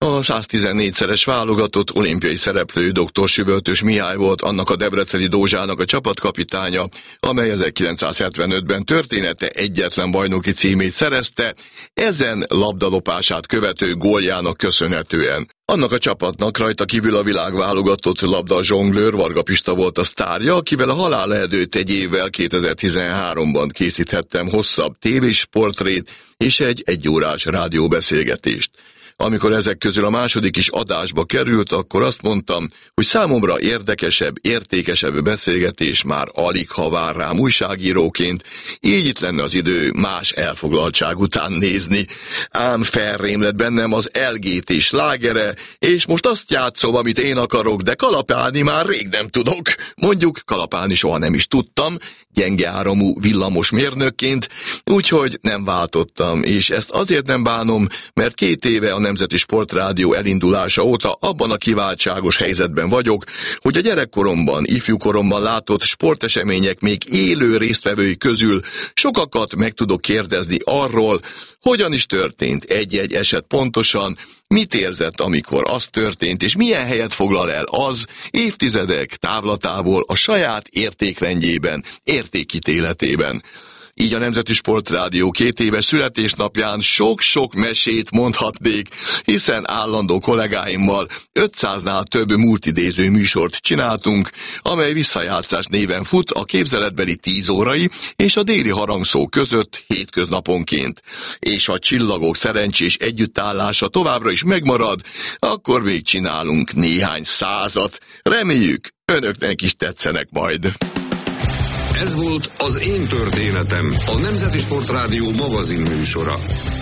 A száztizennégyszeres válogatott olimpiai szereplő dr. Süvöltös Mihály volt annak a debreceni Dózsának a csapatkapitánya, amely ezerkilencszázhetvenötben története egyetlen bajnoki címét szerezte, ezen labdalopását követő góljának köszönhetően. Annak a csapatnak rajta kívül a világválogatott labda zsonglőr Varga Pista volt a sztárja, akivel a halál előtt egy évvel kétezer-tizenháromban készíthettem hosszabb tévés portrét és egy egyórás rádióbeszélgetést. Amikor ezek közül a második is adásba került, akkor azt mondtam, hogy számomra érdekesebb, értékesebb beszélgetés már alig ha vár rám újságíróként, így itt lenne az idő más elfoglaltság után nézni. Ám felrém lett bennem az el gé té slágere, és most azt játszom, amit én akarok, de kalapálni már rég nem tudok. Mondjuk, kalapálni soha nem is tudtam, gyenge áramú villamos mérnökként, úgyhogy nem váltottam, és ezt azért nem bánom, mert két éve a Nemzeti Sportrádió elindulása óta abban a kiváltságos helyzetben vagyok, hogy a gyerekkoromban, ifjúkoromban látott sportesemények még élő résztvevői közül sokakat meg tudok kérdezni arról, hogyan is történt egy-egy eset pontosan, mit érzett, amikor az történt, és milyen helyet foglal el az évtizedek távlatából a saját értékrendjében, értékítéletében. Így a Nemzeti Sportrádió két éves születésnapján sok-sok mesét mondhatnék, hiszen állandó kollégáimmal ötszáznál több multidéző műsort csináltunk, amely visszajátszás néven fut a képzeletbeli tíz órai és a déli harangszó között hétköznaponként. És ha csillagok szerencsés együttállása továbbra is megmarad, akkor még csinálunk néhány százat. Reméljük, önöknek is tetszenek majd. Ez volt az Én Történetem, a Nemzeti Sportrádió magazin műsora.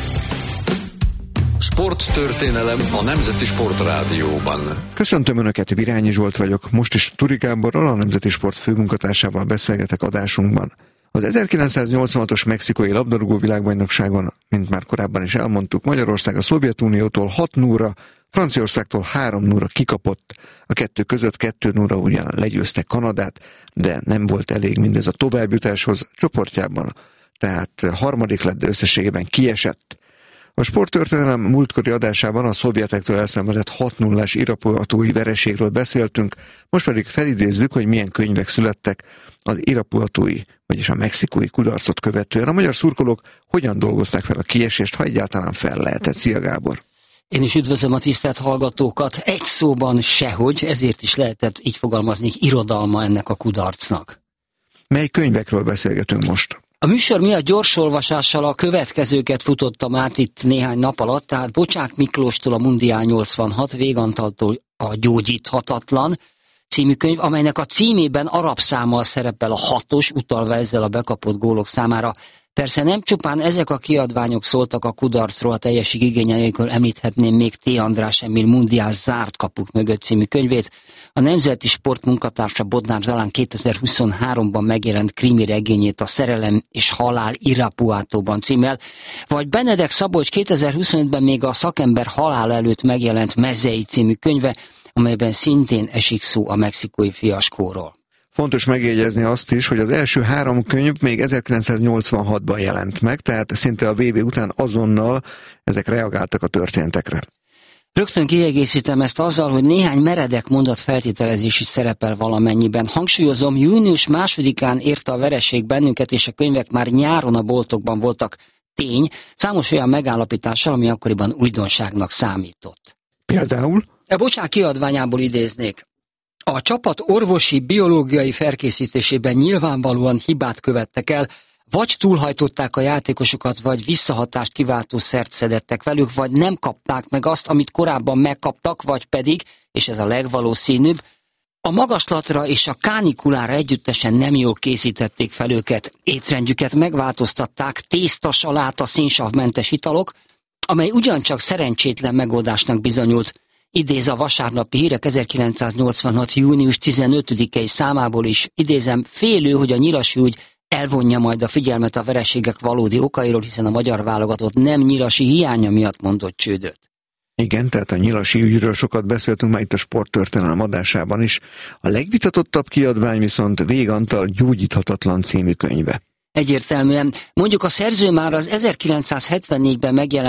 Sporttörténelem a Nemzeti Sportrádióban. Köszöntöm Önöket, Virányi Zsolt vagyok. Most is Turi Gáborral, a Nemzeti Sport főmunkatársával beszélgetek adásunkban. Az ezerkilencszáznyolcvanhatos mexikói labdarúgó világbajnokságon, mint már korábban is elmondtuk, Magyarország a Szovjetuniótól hat nulla, Franciaországtól három nulla kikapott, a kettő között kettő nulla ugyan legyőzte Kanadát, de nem volt elég mindez a továbbjutáshoz, csoportjában, tehát harmadik lett, de összességében kiesett. A sporttörténelem múltkori adásában a szovjetektől elszenvedett hat nullás irapuatói vereségről beszéltünk, most pedig felidézzük, hogy milyen könyvek születtek az irapuatói, vagyis a mexikói kudarcot követően. A magyar szurkolók hogyan dolgozták fel a kiesést, ha egyáltalán fel lehetett? Szia, Gábor! Én is üdvözlöm a tisztelt hallgatókat. Egy szóban sehogy, ezért is lehetett így fogalmazni, irodalma ennek a kudarcnak. Mely könyvekről beszélgetünk most? A műsor miatt gyorsolvasással a következőket futottam át itt néhány nap alatt, tehát Bocsák Miklóstól a Mundiál nyolcvanhat, Végantaltól a Gyógyíthatatlan című könyv, amelynek a címében arab számmal szerepel a hatos, utalva ezzel a bekapott gólok számára. Persze nem csupán ezek a kiadványok szóltak a kudarcról, a teljesség igénye nélkül említhetném még T. András Emil Mundiál zárt kapuk mögött című könyvét. A Nemzeti Sport munkatársa Bodnár Zalán kétezer-huszonháromban megjelent krimi regényét, a Szerelem és halál Irapuatóban címmel, vagy Benedek Szabolcs kétezer-huszonötben még a Szakember halál előtt megjelent Mezei című könyve, amelyben szintén esik szó a mexikói fiaskóról. Fontos megjegyezni azt is, hogy az első három könyv még ezerkilencszáznyolcvanhatban jelent meg, tehát szinte a vé bé után azonnal ezek reagáltak a történtekre. Rögtön kiegészítem ezt azzal, hogy néhány meredek mondat feltételezés is szerepel valamennyiben. Hangsúlyozom, június másodikán érte a vereség bennünket, és a könyvek már nyáron a boltokban voltak. Tény, számos olyan megállapítással, ami akkoriban újdonságnak számított. Például? A Bocsák kiadványából idéznék. A csapat orvosi, biológiai felkészítésében nyilvánvalóan hibát követtek el, vagy túlhajtották a játékosokat, vagy visszahatást kiváltó szert szedettek velük, vagy nem kapták meg azt, amit korábban megkaptak, vagy pedig, és ez a legvalószínűbb, a magaslatra és a kánikulára együttesen nem jól készítették fel őket. Étrendjüket megváltoztatták, tészta, saláta, szénsavmentes italok, amely ugyancsak szerencsétlen megoldásnak bizonyult. Idéz a Vasárnapi Hírek ezerkilencszáznyolcvanhat. június tizenötödikei számából is, idézem, félő, hogy a Nyilasi ügy elvonja majd a figyelmet a vereségek valódi okairól, hiszen a magyar válogatott nem Nyilasi hiánya miatt mondott csődöt. Igen, tehát a Nyilasi ügyről sokat beszéltünk már itt a sporttörténelem adásában is. A legvitatottabb kiadvány viszont Vég Antal Gyógyíthatatlan című könyve. Egyértelműen. Mondjuk a szerző már az ezerkilencszázhetvennégyben megjelent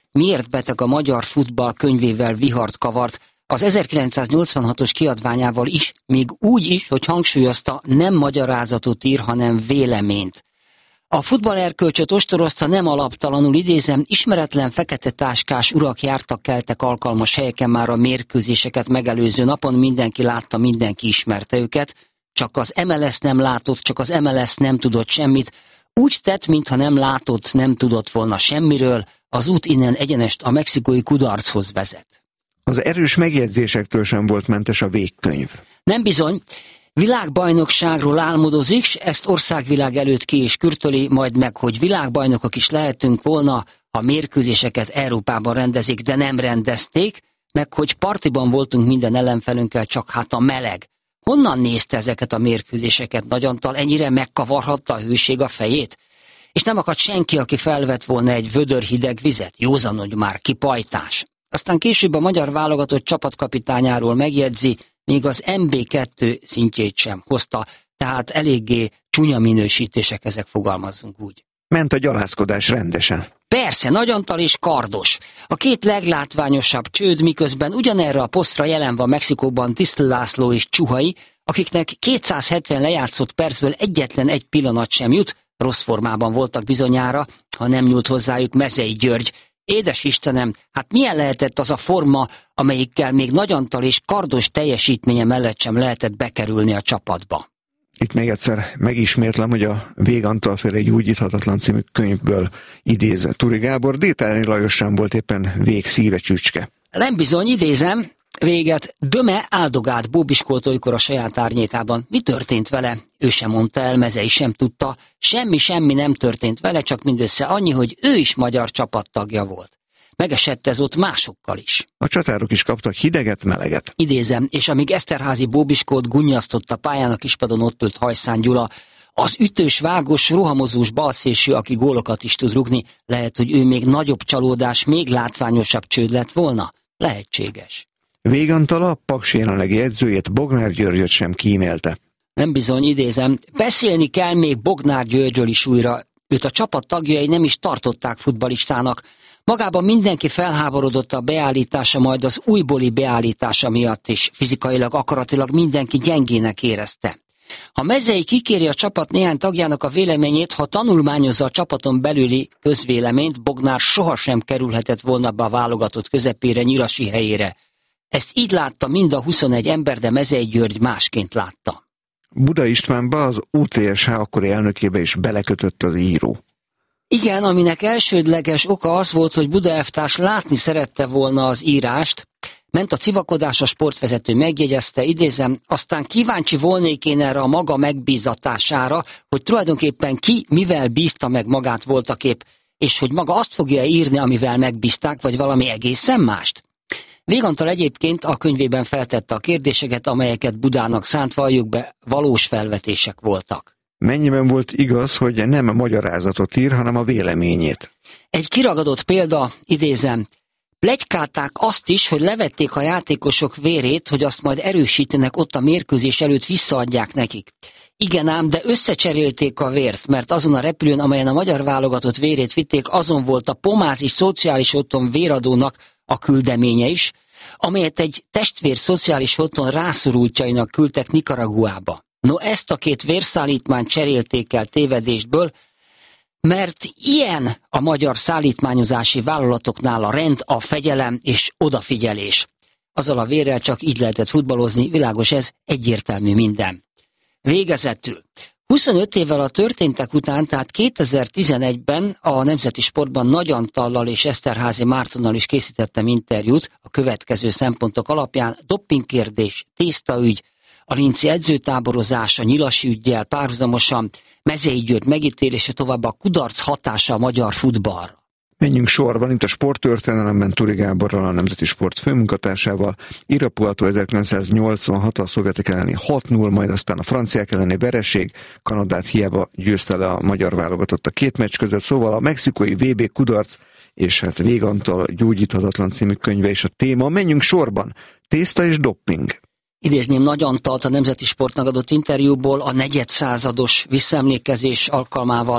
Miért beteg a magyar futball könyvével vihart kavart, az ezerkilencszáznyolcvanhatos kiadványával is, még úgy is, hogy hangsúlyozta, nem magyarázatot ír, hanem véleményt. A futballerkölcsöt ostorozta, nem alaptalanul, idézem, ismeretlen fekete táskás urak jártak keltek alkalmas helyeken már a mérkőzéseket megelőző napon, mindenki látta, mindenki ismerte őket, csak az em el es nem látott, csak az em el es nem tudott semmit, úgy tett, mintha nem látott, nem tudott volna semmiről, az út innen egyenest a mexikói kudarchoz vezet. Az erős megjegyzésektől sem volt mentes a végkönyv. Nem bizony. Világbajnokságról álmodozik, s ezt országvilág előtt ki is kürtöli, majd meg, hogy világbajnokok is lehetünk volna, ha mérkőzéseket Európában rendezik, de nem rendezték, meg hogy partiban voltunk minden ellenfelünkkel, csak hát a meleg. Honnan nézte ezeket a mérkőzéseket Nagyantal, ennyire megkavarhatta a hőség a fejét? És nem akadt senki, aki felvett volna egy vödör hideg vizet, józanodj már ki pajtás. Aztán később a magyar válogatott csapatkapitányáról megjegyzi, még az em bé kettő szintjét sem hozta, tehát eléggé csúnya minősítések, ezek, fogalmazzunk úgy. Ment a gyalázkodás rendesen. Persze, Nagyantal és Kardos. A két leglátványosabb csőd, miközben ugyanerre a posztra jelen van Mexikóban Tisztl László és Csuhai, akiknek kétszázhetven lejátszott percből egyetlen egy pillanat sem jut, rossz formában voltak bizonyára, ha nem nyúlt hozzájuk Mezei György. Édes Istenem, hát milyen lehetett az a forma, amelyikkel még Nagyantal és Kardos teljesítménye mellett sem lehetett bekerülni a csapatba? Itt még egyszer megismétlem, hogy a Végantal féle Gyógyíthatatlan című könyvből idéz Turi Gábor, Détáni Lajos sem volt éppen vég szíve csücske. Nem bizony, idézem, véget Döme áldogált bóbiskolt olykor a saját árnyékában. Mi történt vele? Ő sem mondta el, Mezei sem tudta. Semmi, semmi nem történt vele, csak mindössze annyi, hogy ő is magyar csapattagja volt. Megesett ez ott másokkal is. A csatárok is kaptak hideget, meleget. Idézem, és amíg Eszterházy bóbiskót gunnyasztott a pályán, a kispadon ott ült Hajszán Gyula, az ütős, vágos, rohamozós balszélső, aki gólokat is tud rugni, lehet, hogy ő még nagyobb csalódás, még látványosabb csőd lett volna? Lehetséges. Végantal a Paks jelenlegi edzőjét, Bognár Györgyöt sem kímélte. Nem bizony, idézem, beszélni kell még Bognár Györgyről is újra. Őt a csapat tagjai nem is tartották futballistának. Magában mindenki felháborodott a beállítása, majd az újbóli beállítása miatt is, fizikailag, akaratilag mindenki gyengének érezte. Ha Mezei kikéri a csapat néhány tagjának a véleményét, ha tanulmányozza a csapaton belüli közvéleményt, Bognár sohasem kerülhetett volna be a válogatott közepére, Nyilasi helyére. Ezt így látta mind a huszonegy ember, de Mezei György másként látta. Buda Istvánba, az u té es há akkori elnökébe is belekötött az író. Igen, aminek elsődleges oka az volt, hogy Buda elvtárs látni szerette volna az írást, ment a civakodás, a sportvezető megjegyezte, idézem, aztán kíváncsi volnék én erre a maga megbízatására, hogy tulajdonképpen ki mivel bízta meg magát voltaképp, és hogy maga azt fogja írni, amivel megbízták, vagy valami egészen mást. Végantal egyébként a könyvében feltette a kérdéseket, amelyeket Budának szánt, valljuk be, valós felvetések voltak. Mennyiben volt igaz, hogy nem a magyarázatot ír, hanem a véleményét? Egy kiragadott példa, idézem, pletykálták azt is, hogy levették a játékosok vérét, hogy azt majd erősítenek ott a mérkőzés előtt, visszaadják nekik. Igen ám, de összecserélték a vért, mert azon a repülőn, amelyen a magyar válogatott vérét vitték, azon volt a Pomázi Szociális Otthon véradónak a küldeménye is, amelyet egy testvér szociális otthon rászorultjainak küldtek Nikaraguába. No, ezt a két vérszállítmányt cserélték el tévedésből, mert ilyen a magyar szállítmányozási vállalatoknál a rend, a fegyelem és odafigyelés. Azzal a vérrel csak így lehetett futballozni, világos ez, egyértelmű minden. Végezetül. huszonöt évvel a történtek után, tehát kétezer-tizenegyben a Nemzeti Sportban Nagy Antallal és Eszterházy Mártonnal is készítettem interjút a következő szempontok alapján: doppingkérdés, tésztaügy, a linci edzőtáborozás, a Nyilasi üggyel párhuzamosan, Mezei György megítélése, továbbá a kudarc hatása a magyar futballra. Menjünk sorban, itt a sporttörténelemben Turi Gáborral, a Nemzeti Sport főmunkatársával. Irapuato ezerkilencszáznyolcvanhat, a szovjetek elleni hat null, majd aztán a franciák elleni vereség, Kanadát hiába győzte le a magyar válogatott a két meccs között, szóval a mexikói vé bé kudarc, és hát Végantal Gyógyíthatatlan című könyve is a téma. Menjünk sorban, tészta és dopping. Idézném Nagy Antalt a Nemzeti Sportnak adott interjúból a negyedszázados visszaemlékezés alkalmával.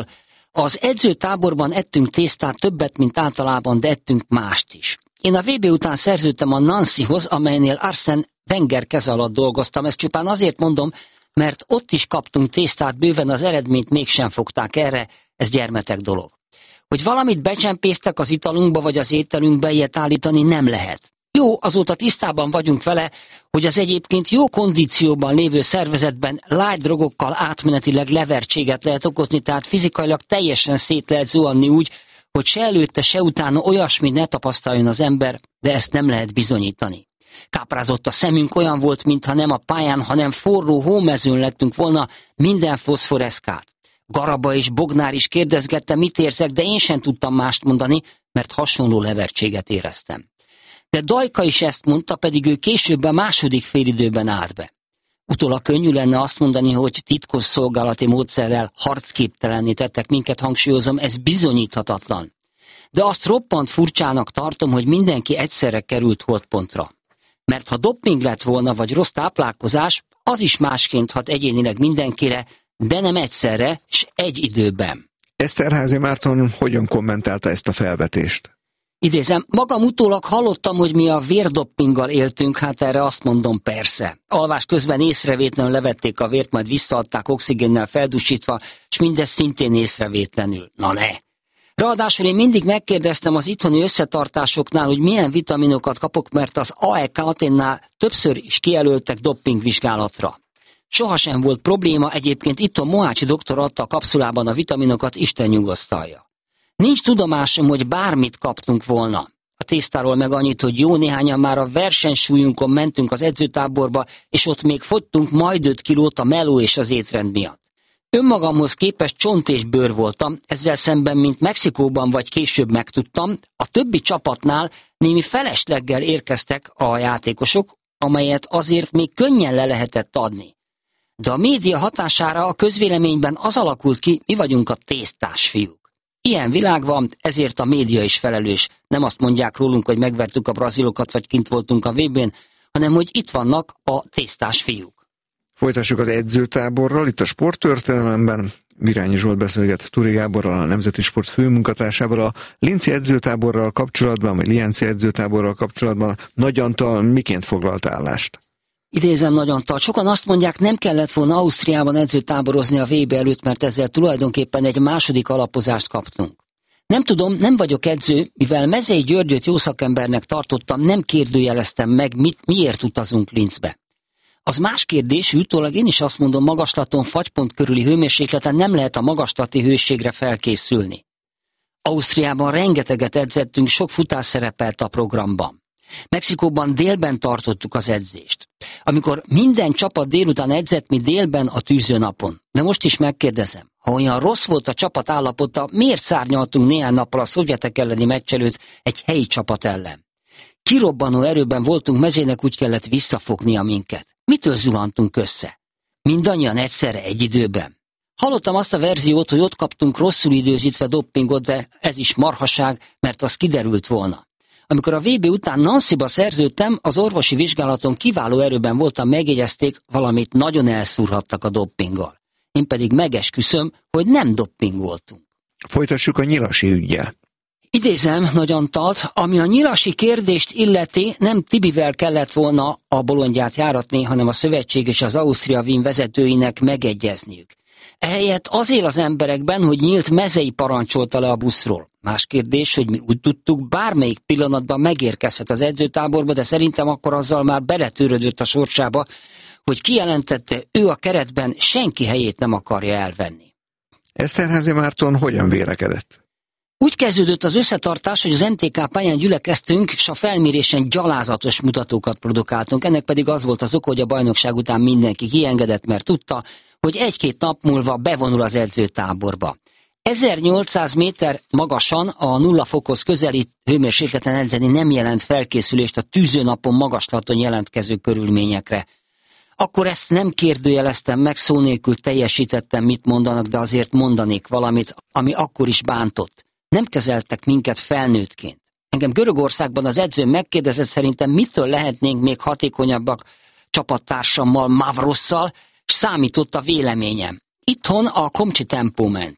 Az edzőtáborban ettünk tésztát többet, mint általában, de ettünk mást is. Én a vé bé után szerződtem a Nancyhoz, amelynél Arsene Wenger keze alatt dolgoztam. Ezt csupán azért mondom, mert ott is kaptunk tésztát bőven, az eredményt mégsem fogták erre, ez gyermetek dolog. Hogy valamit becsempésztek az italunkba vagy az ételünkbe, ilyet állítani nem lehet. Jó, azóta tisztában vagyunk vele, hogy az egyébként jó kondícióban lévő szervezetben light drogokkal átmenetileg levertséget lehet okozni, tehát fizikailag teljesen szét lehet zuhanni úgy, hogy se előtte, se utána olyasmi ne tapasztaljon az ember, de ezt nem lehet bizonyítani. Káprázott a szemünk, olyan volt, mintha nem a pályán, hanem forró hómezőn lettünk volna, minden foszforeszkált. Garaba és Bognár is kérdezgette, mit érzek, de én sem tudtam mást mondani, mert hasonló levertséget éreztem. De Dajka is ezt mondta, pedig ő később a második félidőben állt be. Utólag könnyű lenne azt mondani, hogy titkos szolgálati módszerrel harcképtelenné tettek minket, hangsúlyozom, ez bizonyíthatatlan. De azt roppant furcsának tartom, hogy mindenki egyszerre került holtpontra. Mert ha doping lett volna, vagy rossz táplálkozás, az is másként hat egyénileg mindenkire, de nem egyszerre, s egy időben. Eszterházy Márton hogyan kommentálta ezt a felvetést? Idézem, magam utólag hallottam, hogy mi a vérdoppinggal éltünk, hát erre azt mondom, persze. Alvás közben észrevétlenül levették a vért, majd visszaadták oxigénnel feldusítva, és mindez szintén észrevétlenül. Na ne! Ráadásul én mindig megkérdeztem az itthoni összetartásoknál, hogy milyen vitaminokat kapok, mert az á e ká Athénnál többször is kijelöltek doppingvizsgálatra. Sohasem volt probléma, egyébként itthon Mohácsi doktor adta a kapszulában a vitaminokat, Isten nyugosztalja. Nincs tudomásom, hogy bármit kaptunk volna. A tésztáról meg annyit, hogy jó néhányan már a versenysúlyunkon mentünk az edzőtáborba, és ott még fogytunk majd öt kilót a meló és az étrend miatt. Önmagamhoz képest csont és bőr voltam, ezzel szemben, mint Mexikóban vagy később megtudtam, a többi csapatnál némi felesleggel érkeztek a játékosok, amelyet azért még könnyen le lehetett adni. De a média hatására a közvéleményben az alakult ki, mi vagyunk a tésztás fiúk. Ilyen világ van, ezért a média is felelős. Nem azt mondják rólunk, hogy megvertük a brazilokat, vagy kint voltunk a vé bén, hanem hogy itt vannak a tésztás fiúk. Folytassuk az edzőtáborral, itt a sporttörténelemben. Virányi Zsolt beszélget Turi Gáborral, a Nemzeti Sport főmunkatársával. A linci edzőtáborral kapcsolatban, vagy lienci edzőtáborral kapcsolatban Nagy Antal miként foglalt állást? Idézem Nagy Antal, sokan azt mondják, nem kellett volna Ausztriában edzőtáborozni a vé bé előtt, mert ezzel tulajdonképpen egy második alapozást kaptunk. Nem tudom, nem vagyok edző, mivel Mezei Györgyöt jó szakembernek tartottam, nem kérdőjeleztem meg, mit, miért utazunk Linzbe. Az más kérdés, utólag én is azt mondom, magaslaton, fagypont körüli hőmérsékleten nem lehet a magaslati hőségre felkészülni. Ausztriában rengeteget edzettünk, sok futás szerepelt a programban. Mexikóban délben tartottuk az edzést. Amikor minden csapat délután edzett, mi délben a tűzőnapon. De most is megkérdezem, ha olyan rossz volt a csapat állapota, miért szárnyaltunk néhány nappal a szovjetek elleni meccs előtt egy helyi csapat ellen? Kirobbanó erőben voltunk, Mezének úgy kellett visszafognia minket. Mitől zuhantunk össze? Mindannyian egyszerre egy időben. Hallottam azt a verziót, hogy ott kaptunk rosszul időzítve doppingot, de ez is marhaság, mert az kiderült volna. Amikor a vé bé után Nancyba szerződtem, az orvosi vizsgálaton kiváló erőben voltam, megjegyezték, valamit nagyon elszúrhattak a doppinggal. Én pedig megesküszöm, hogy nem doppingoltunk. Folytassuk a Nyilasi üggyel. Idézem Nagy Antalt, ami a nyilasi kérdést illeti, nem Tibivel kellett volna a bolondját járatni, hanem a szövetség és az Ausztria Wien vezetőinek megegyezniük. Ehelyett az él az emberekben, hogy Nyílt Mezei parancsolta le a buszról. Más kérdés, hogy mi úgy tudtuk, bármelyik pillanatban megérkezhet az edzőtáborba, de szerintem akkor azzal már beletörődött a sorsába, hogy kijelentette, ő a keretben senki helyét nem akarja elvenni. Eszterházy Márton hogyan vélekedett? Úgy kezdődött az összetartás, hogy az em té ká pályán gyülekeztünk, és a felmérésen gyalázatos mutatókat produkáltunk. Ennek pedig az volt az oka, hogy a bajnokság után mindenki kiengedett, mert tudta, hogy egy-két nap múlva bevonul az edzőtáborba. ezernyolcszáz méter magasan a nulla fokhoz közeli hőmérsékleten edzeni nem jelent felkészülést a tűzőnapon magaslaton jelentkező körülményekre. Akkor ezt nem kérdőjeleztem meg, szó nélkül teljesítettem, mit mondanak, de azért mondanék valamit, ami akkor is bántott. Nem kezeltek minket felnőttként. Engem Görögországban az edzőm megkérdezett, szerintem mitől lehetnénk még hatékonyabbak csapattársammal, Mavrosszal, és számított a véleményem. Itthon a komcsi tempó ment.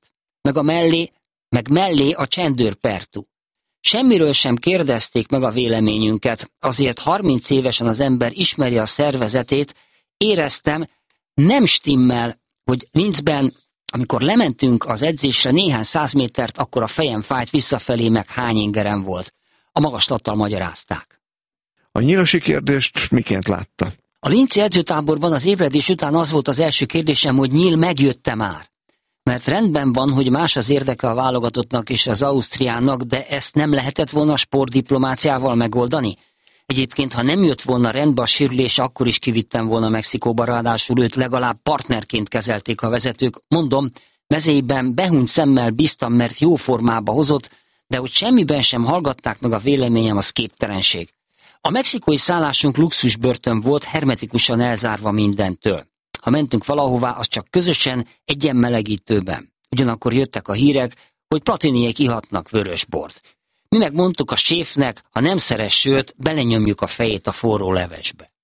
meg a mellé, meg mellé a Csendőr Pertú. Semmiről sem kérdezték meg a véleményünket, azért harminc évesen az ember ismeri a szervezetét, éreztem, nem stimmel, hogy Linzben, amikor lementünk az edzésre néhány száz métert, akkor a fejem fájt, visszafelé meg hány ingerem volt. A magaslattal magyarázták. A nyílasi kérdést miként látta? A linci edzőtáborban az ébredés után az volt az első kérdésem, hogy Nyíl megjötte már. Mert rendben van, hogy más az érdeke a válogatottnak és az Ausztriának, de ezt nem lehetett volna sportdiplomáciával megoldani? Egyébként, ha nem jött volna rendbe a sérülés, akkor is kivittem volna Mexikóba, ráadásul őt legalább partnerként kezelték a vezetők. Mondom, mezeiben behunyt szemmel bíztam, mert jó formába hozott, de hogy semmiben sem hallgatták meg a véleményem, az képtelenség. A mexikói szállásunk luxusbörtön volt, hermetikusan elzárva mindentől. Ha mentünk valahová, az csak közösen, egyen melegítőben. Ugyanakkor jöttek a hírek, hogy Platiniék ihatnak vörösbort. Mi megmondtuk a séfnek, ha nem szeres sört, belenyomjuk a fejét a forró levesbe.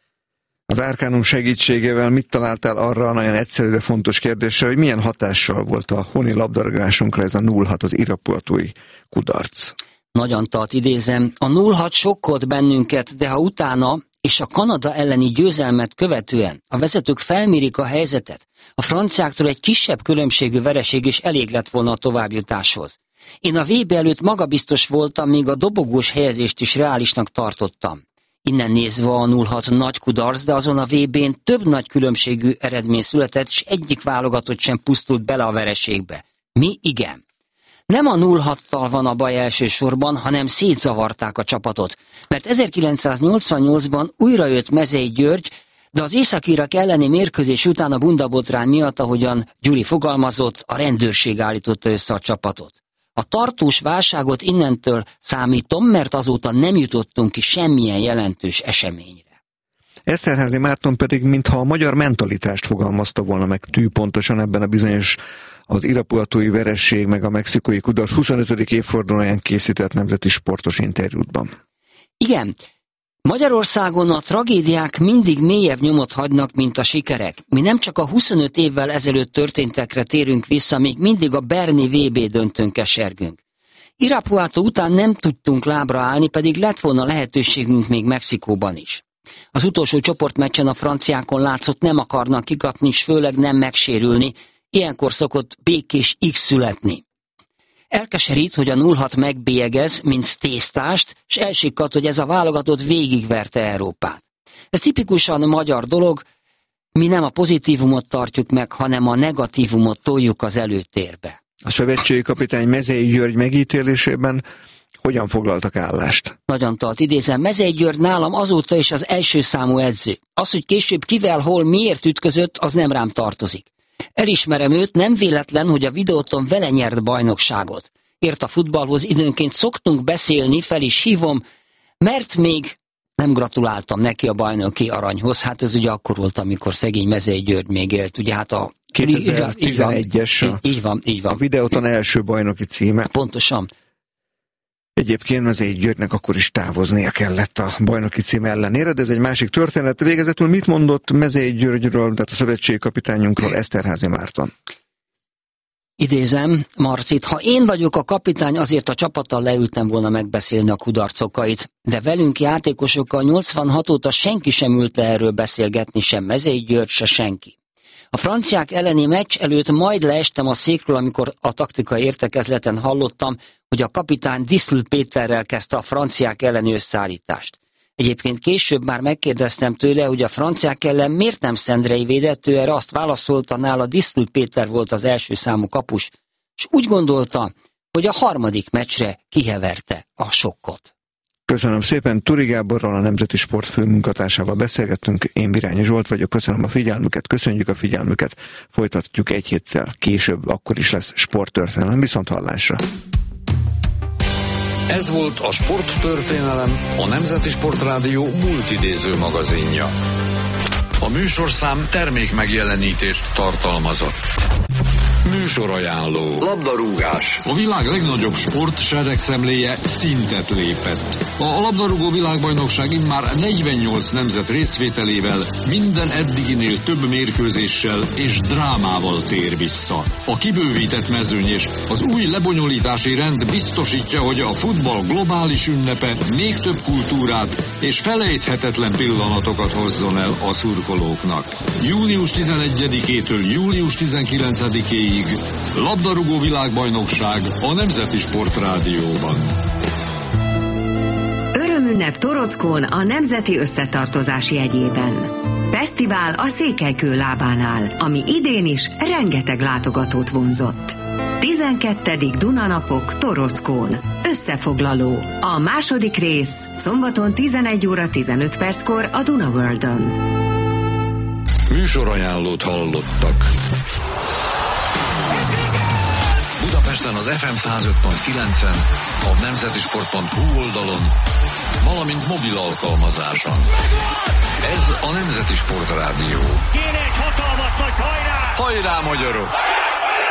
Az Arcanum segítségével mit találtál arra a nagyon egyszerű, de fontos kérdésre, hogy milyen hatással volt a honi labdarúgásunkra ez a nulla hat, az irapuatói kudarc? Nagy Antalt idézem, a nulla hat sokkolt bennünket, de ha utána és a Kanada elleni győzelmet követően a vezetők felmérik a helyzetet, a franciáktól egy kisebb különbségű vereség is elég lett volna a továbbjutáshoz. Én a vé bé előtt magabiztos voltam, még a dobogós helyezést is reálisnak tartottam. Innen nézve a nulla hat nagy kudarc, de azon a vé bén több nagy különbségű eredmény született, és egyik válogatott sem pusztult bele a vereségbe. Mi igen. Nem a nulla hattal van a baj elsősorban, hanem szétzavarták a csapatot, mert ezerkilencszáznyolcvannyolcban újra jött Mezei György, de az északirak elleni mérkőzés után a bundabotrány miatt, ahogyan Gyuri fogalmazott, a rendőrség állította össze a csapatot. A tartós válságot innentől számítom, mert azóta nem jutottunk ki semmilyen jelentős eseményre. Eszterházy Márton pedig mintha a magyar mentalitást fogalmazta volna meg tűpontosan ebben a bizonyos az irapuatói veresség meg a mexikói kudarc huszonötödik évfordulóján készített nemzeti sportos interjútban. Igen, Magyarországon a tragédiák mindig mélyebb nyomot hagynak, mint a sikerek. Mi nem csak a huszonöt évvel ezelőtt történtekre térünk vissza, még mindig a berni vé bé döntőn kesergünk. Irapuato után nem tudtunk lábra állni, pedig lett volna lehetőségünk még Mexikóban is. Az utolsó csoportmeccsen a franciákon látszott, nem akarnak kikapni, és főleg nem megsérülni, ilyenkor szokott békés X születni. Elkeserít, hogy a nulla hat megbélyegez, mint tésztást, és elsikkadt, hogy ez a válogatott végigverte Európát. Ez tipikusan magyar dolog, mi nem a pozitívumot tartjuk meg, hanem a negatívumot toljuk az előtérbe. A szövetségi kapitány Mezei György megítélésében hogyan foglaltak állást? Nagy Antalt idézem, Mezei György nálam azóta is az első számú edző. Az, hogy később kivel, hol, miért ütközött, az nem rám tartozik. Elismerem őt, nem véletlen, hogy a videóton vele nyert bajnokságot. Ért a futballhoz, időnként szoktunk beszélni, fel is hívom, mert még nem gratuláltam neki a bajnoki aranyhoz. Hát ez ugye akkor volt, amikor szegény Mezei György még élt. Ugye hát a kétezer-tizenegyes így van, így van, így van. A videóton első bajnoki címe. Pontosan. Egyébként Mezei Györgynek akkor is távoznia kellett a bajnoki cím ellenére, de ez egy másik történet. Végezetül mit mondott Mezei Györgyről, tehát a szövetségi kapitányunkról Eszterházy Márton? Idézem Marcit, ha én vagyok a kapitány, azért a csapattal leültem volna megbeszélni a kudarcokait, de velünk játékosokkal nyolcvanhat óta senki sem ült le erről beszélgetni, sem Mezei György, se senki. A franciák elleni meccs előtt majd leestem a székről, amikor a taktikai értekezleten hallottam, hogy a kapitány Diszl Péterrel kezdte a franciák elleni összeállítást. Egyébként később már megkérdeztem tőle, hogy a franciák ellen miért nem Szendrei védett, ő erre azt válaszolta, nála Diszl Péter volt az első számú kapus, és úgy gondolta, hogy a harmadik meccsre kiheverte a sokkot. Köszönöm szépen, Turi Gáborral, a Nemzeti Sport főmunkatársával beszélgettünk, én Birányi Zsolt vagyok, köszönöm a figyelmüket, köszönjük a figyelmüket, folytatjuk egy héttel később, akkor is lesz sporttörténelem, viszont hallásra. Ez volt a Sporttörténelem, a Nemzeti Sportrádió multidéző magazinja. A műsorszám termék megjelenítést tartalmazott. Műsorajánló. Labdarúgás. A világ legnagyobb sport seregszemléje szintet lépett. A labdarúgó világbajnokság immár negyvennyolc nemzet részvételével minden eddiginél több mérkőzéssel és drámával tér vissza. A kibővített mezőny és az új lebonyolítási rend biztosítja, hogy a futball globális ünnepe még több kultúrát és felejthetetlen pillanatokat hozzon el a szurkolóknak. június tizenegyedikétől július tizenkilencedikéig labdarúgó világbajnokság a Nemzeti Sportrádióban. Örömünnep Torockón a Nemzeti Összetartozás jegyében. Fesztivál a Székelykő lábánál, ami idén is rengeteg látogatót vonzott. tizenkettedik Dunanapok Torockón. Összefoglaló. A második rész szombaton tizenegy óra tizenöt perckor a Duna Worldön. Műsorajánlót hallottak. Budapesten az ef em száz öt pont kilencen, a nemzetisport pont hu oldalon, valamint mobil alkalmazáson. Ez a Nemzeti Sport Rádió. Kéne egy hatalmas nagy hajrá! Hajrá, magyarok!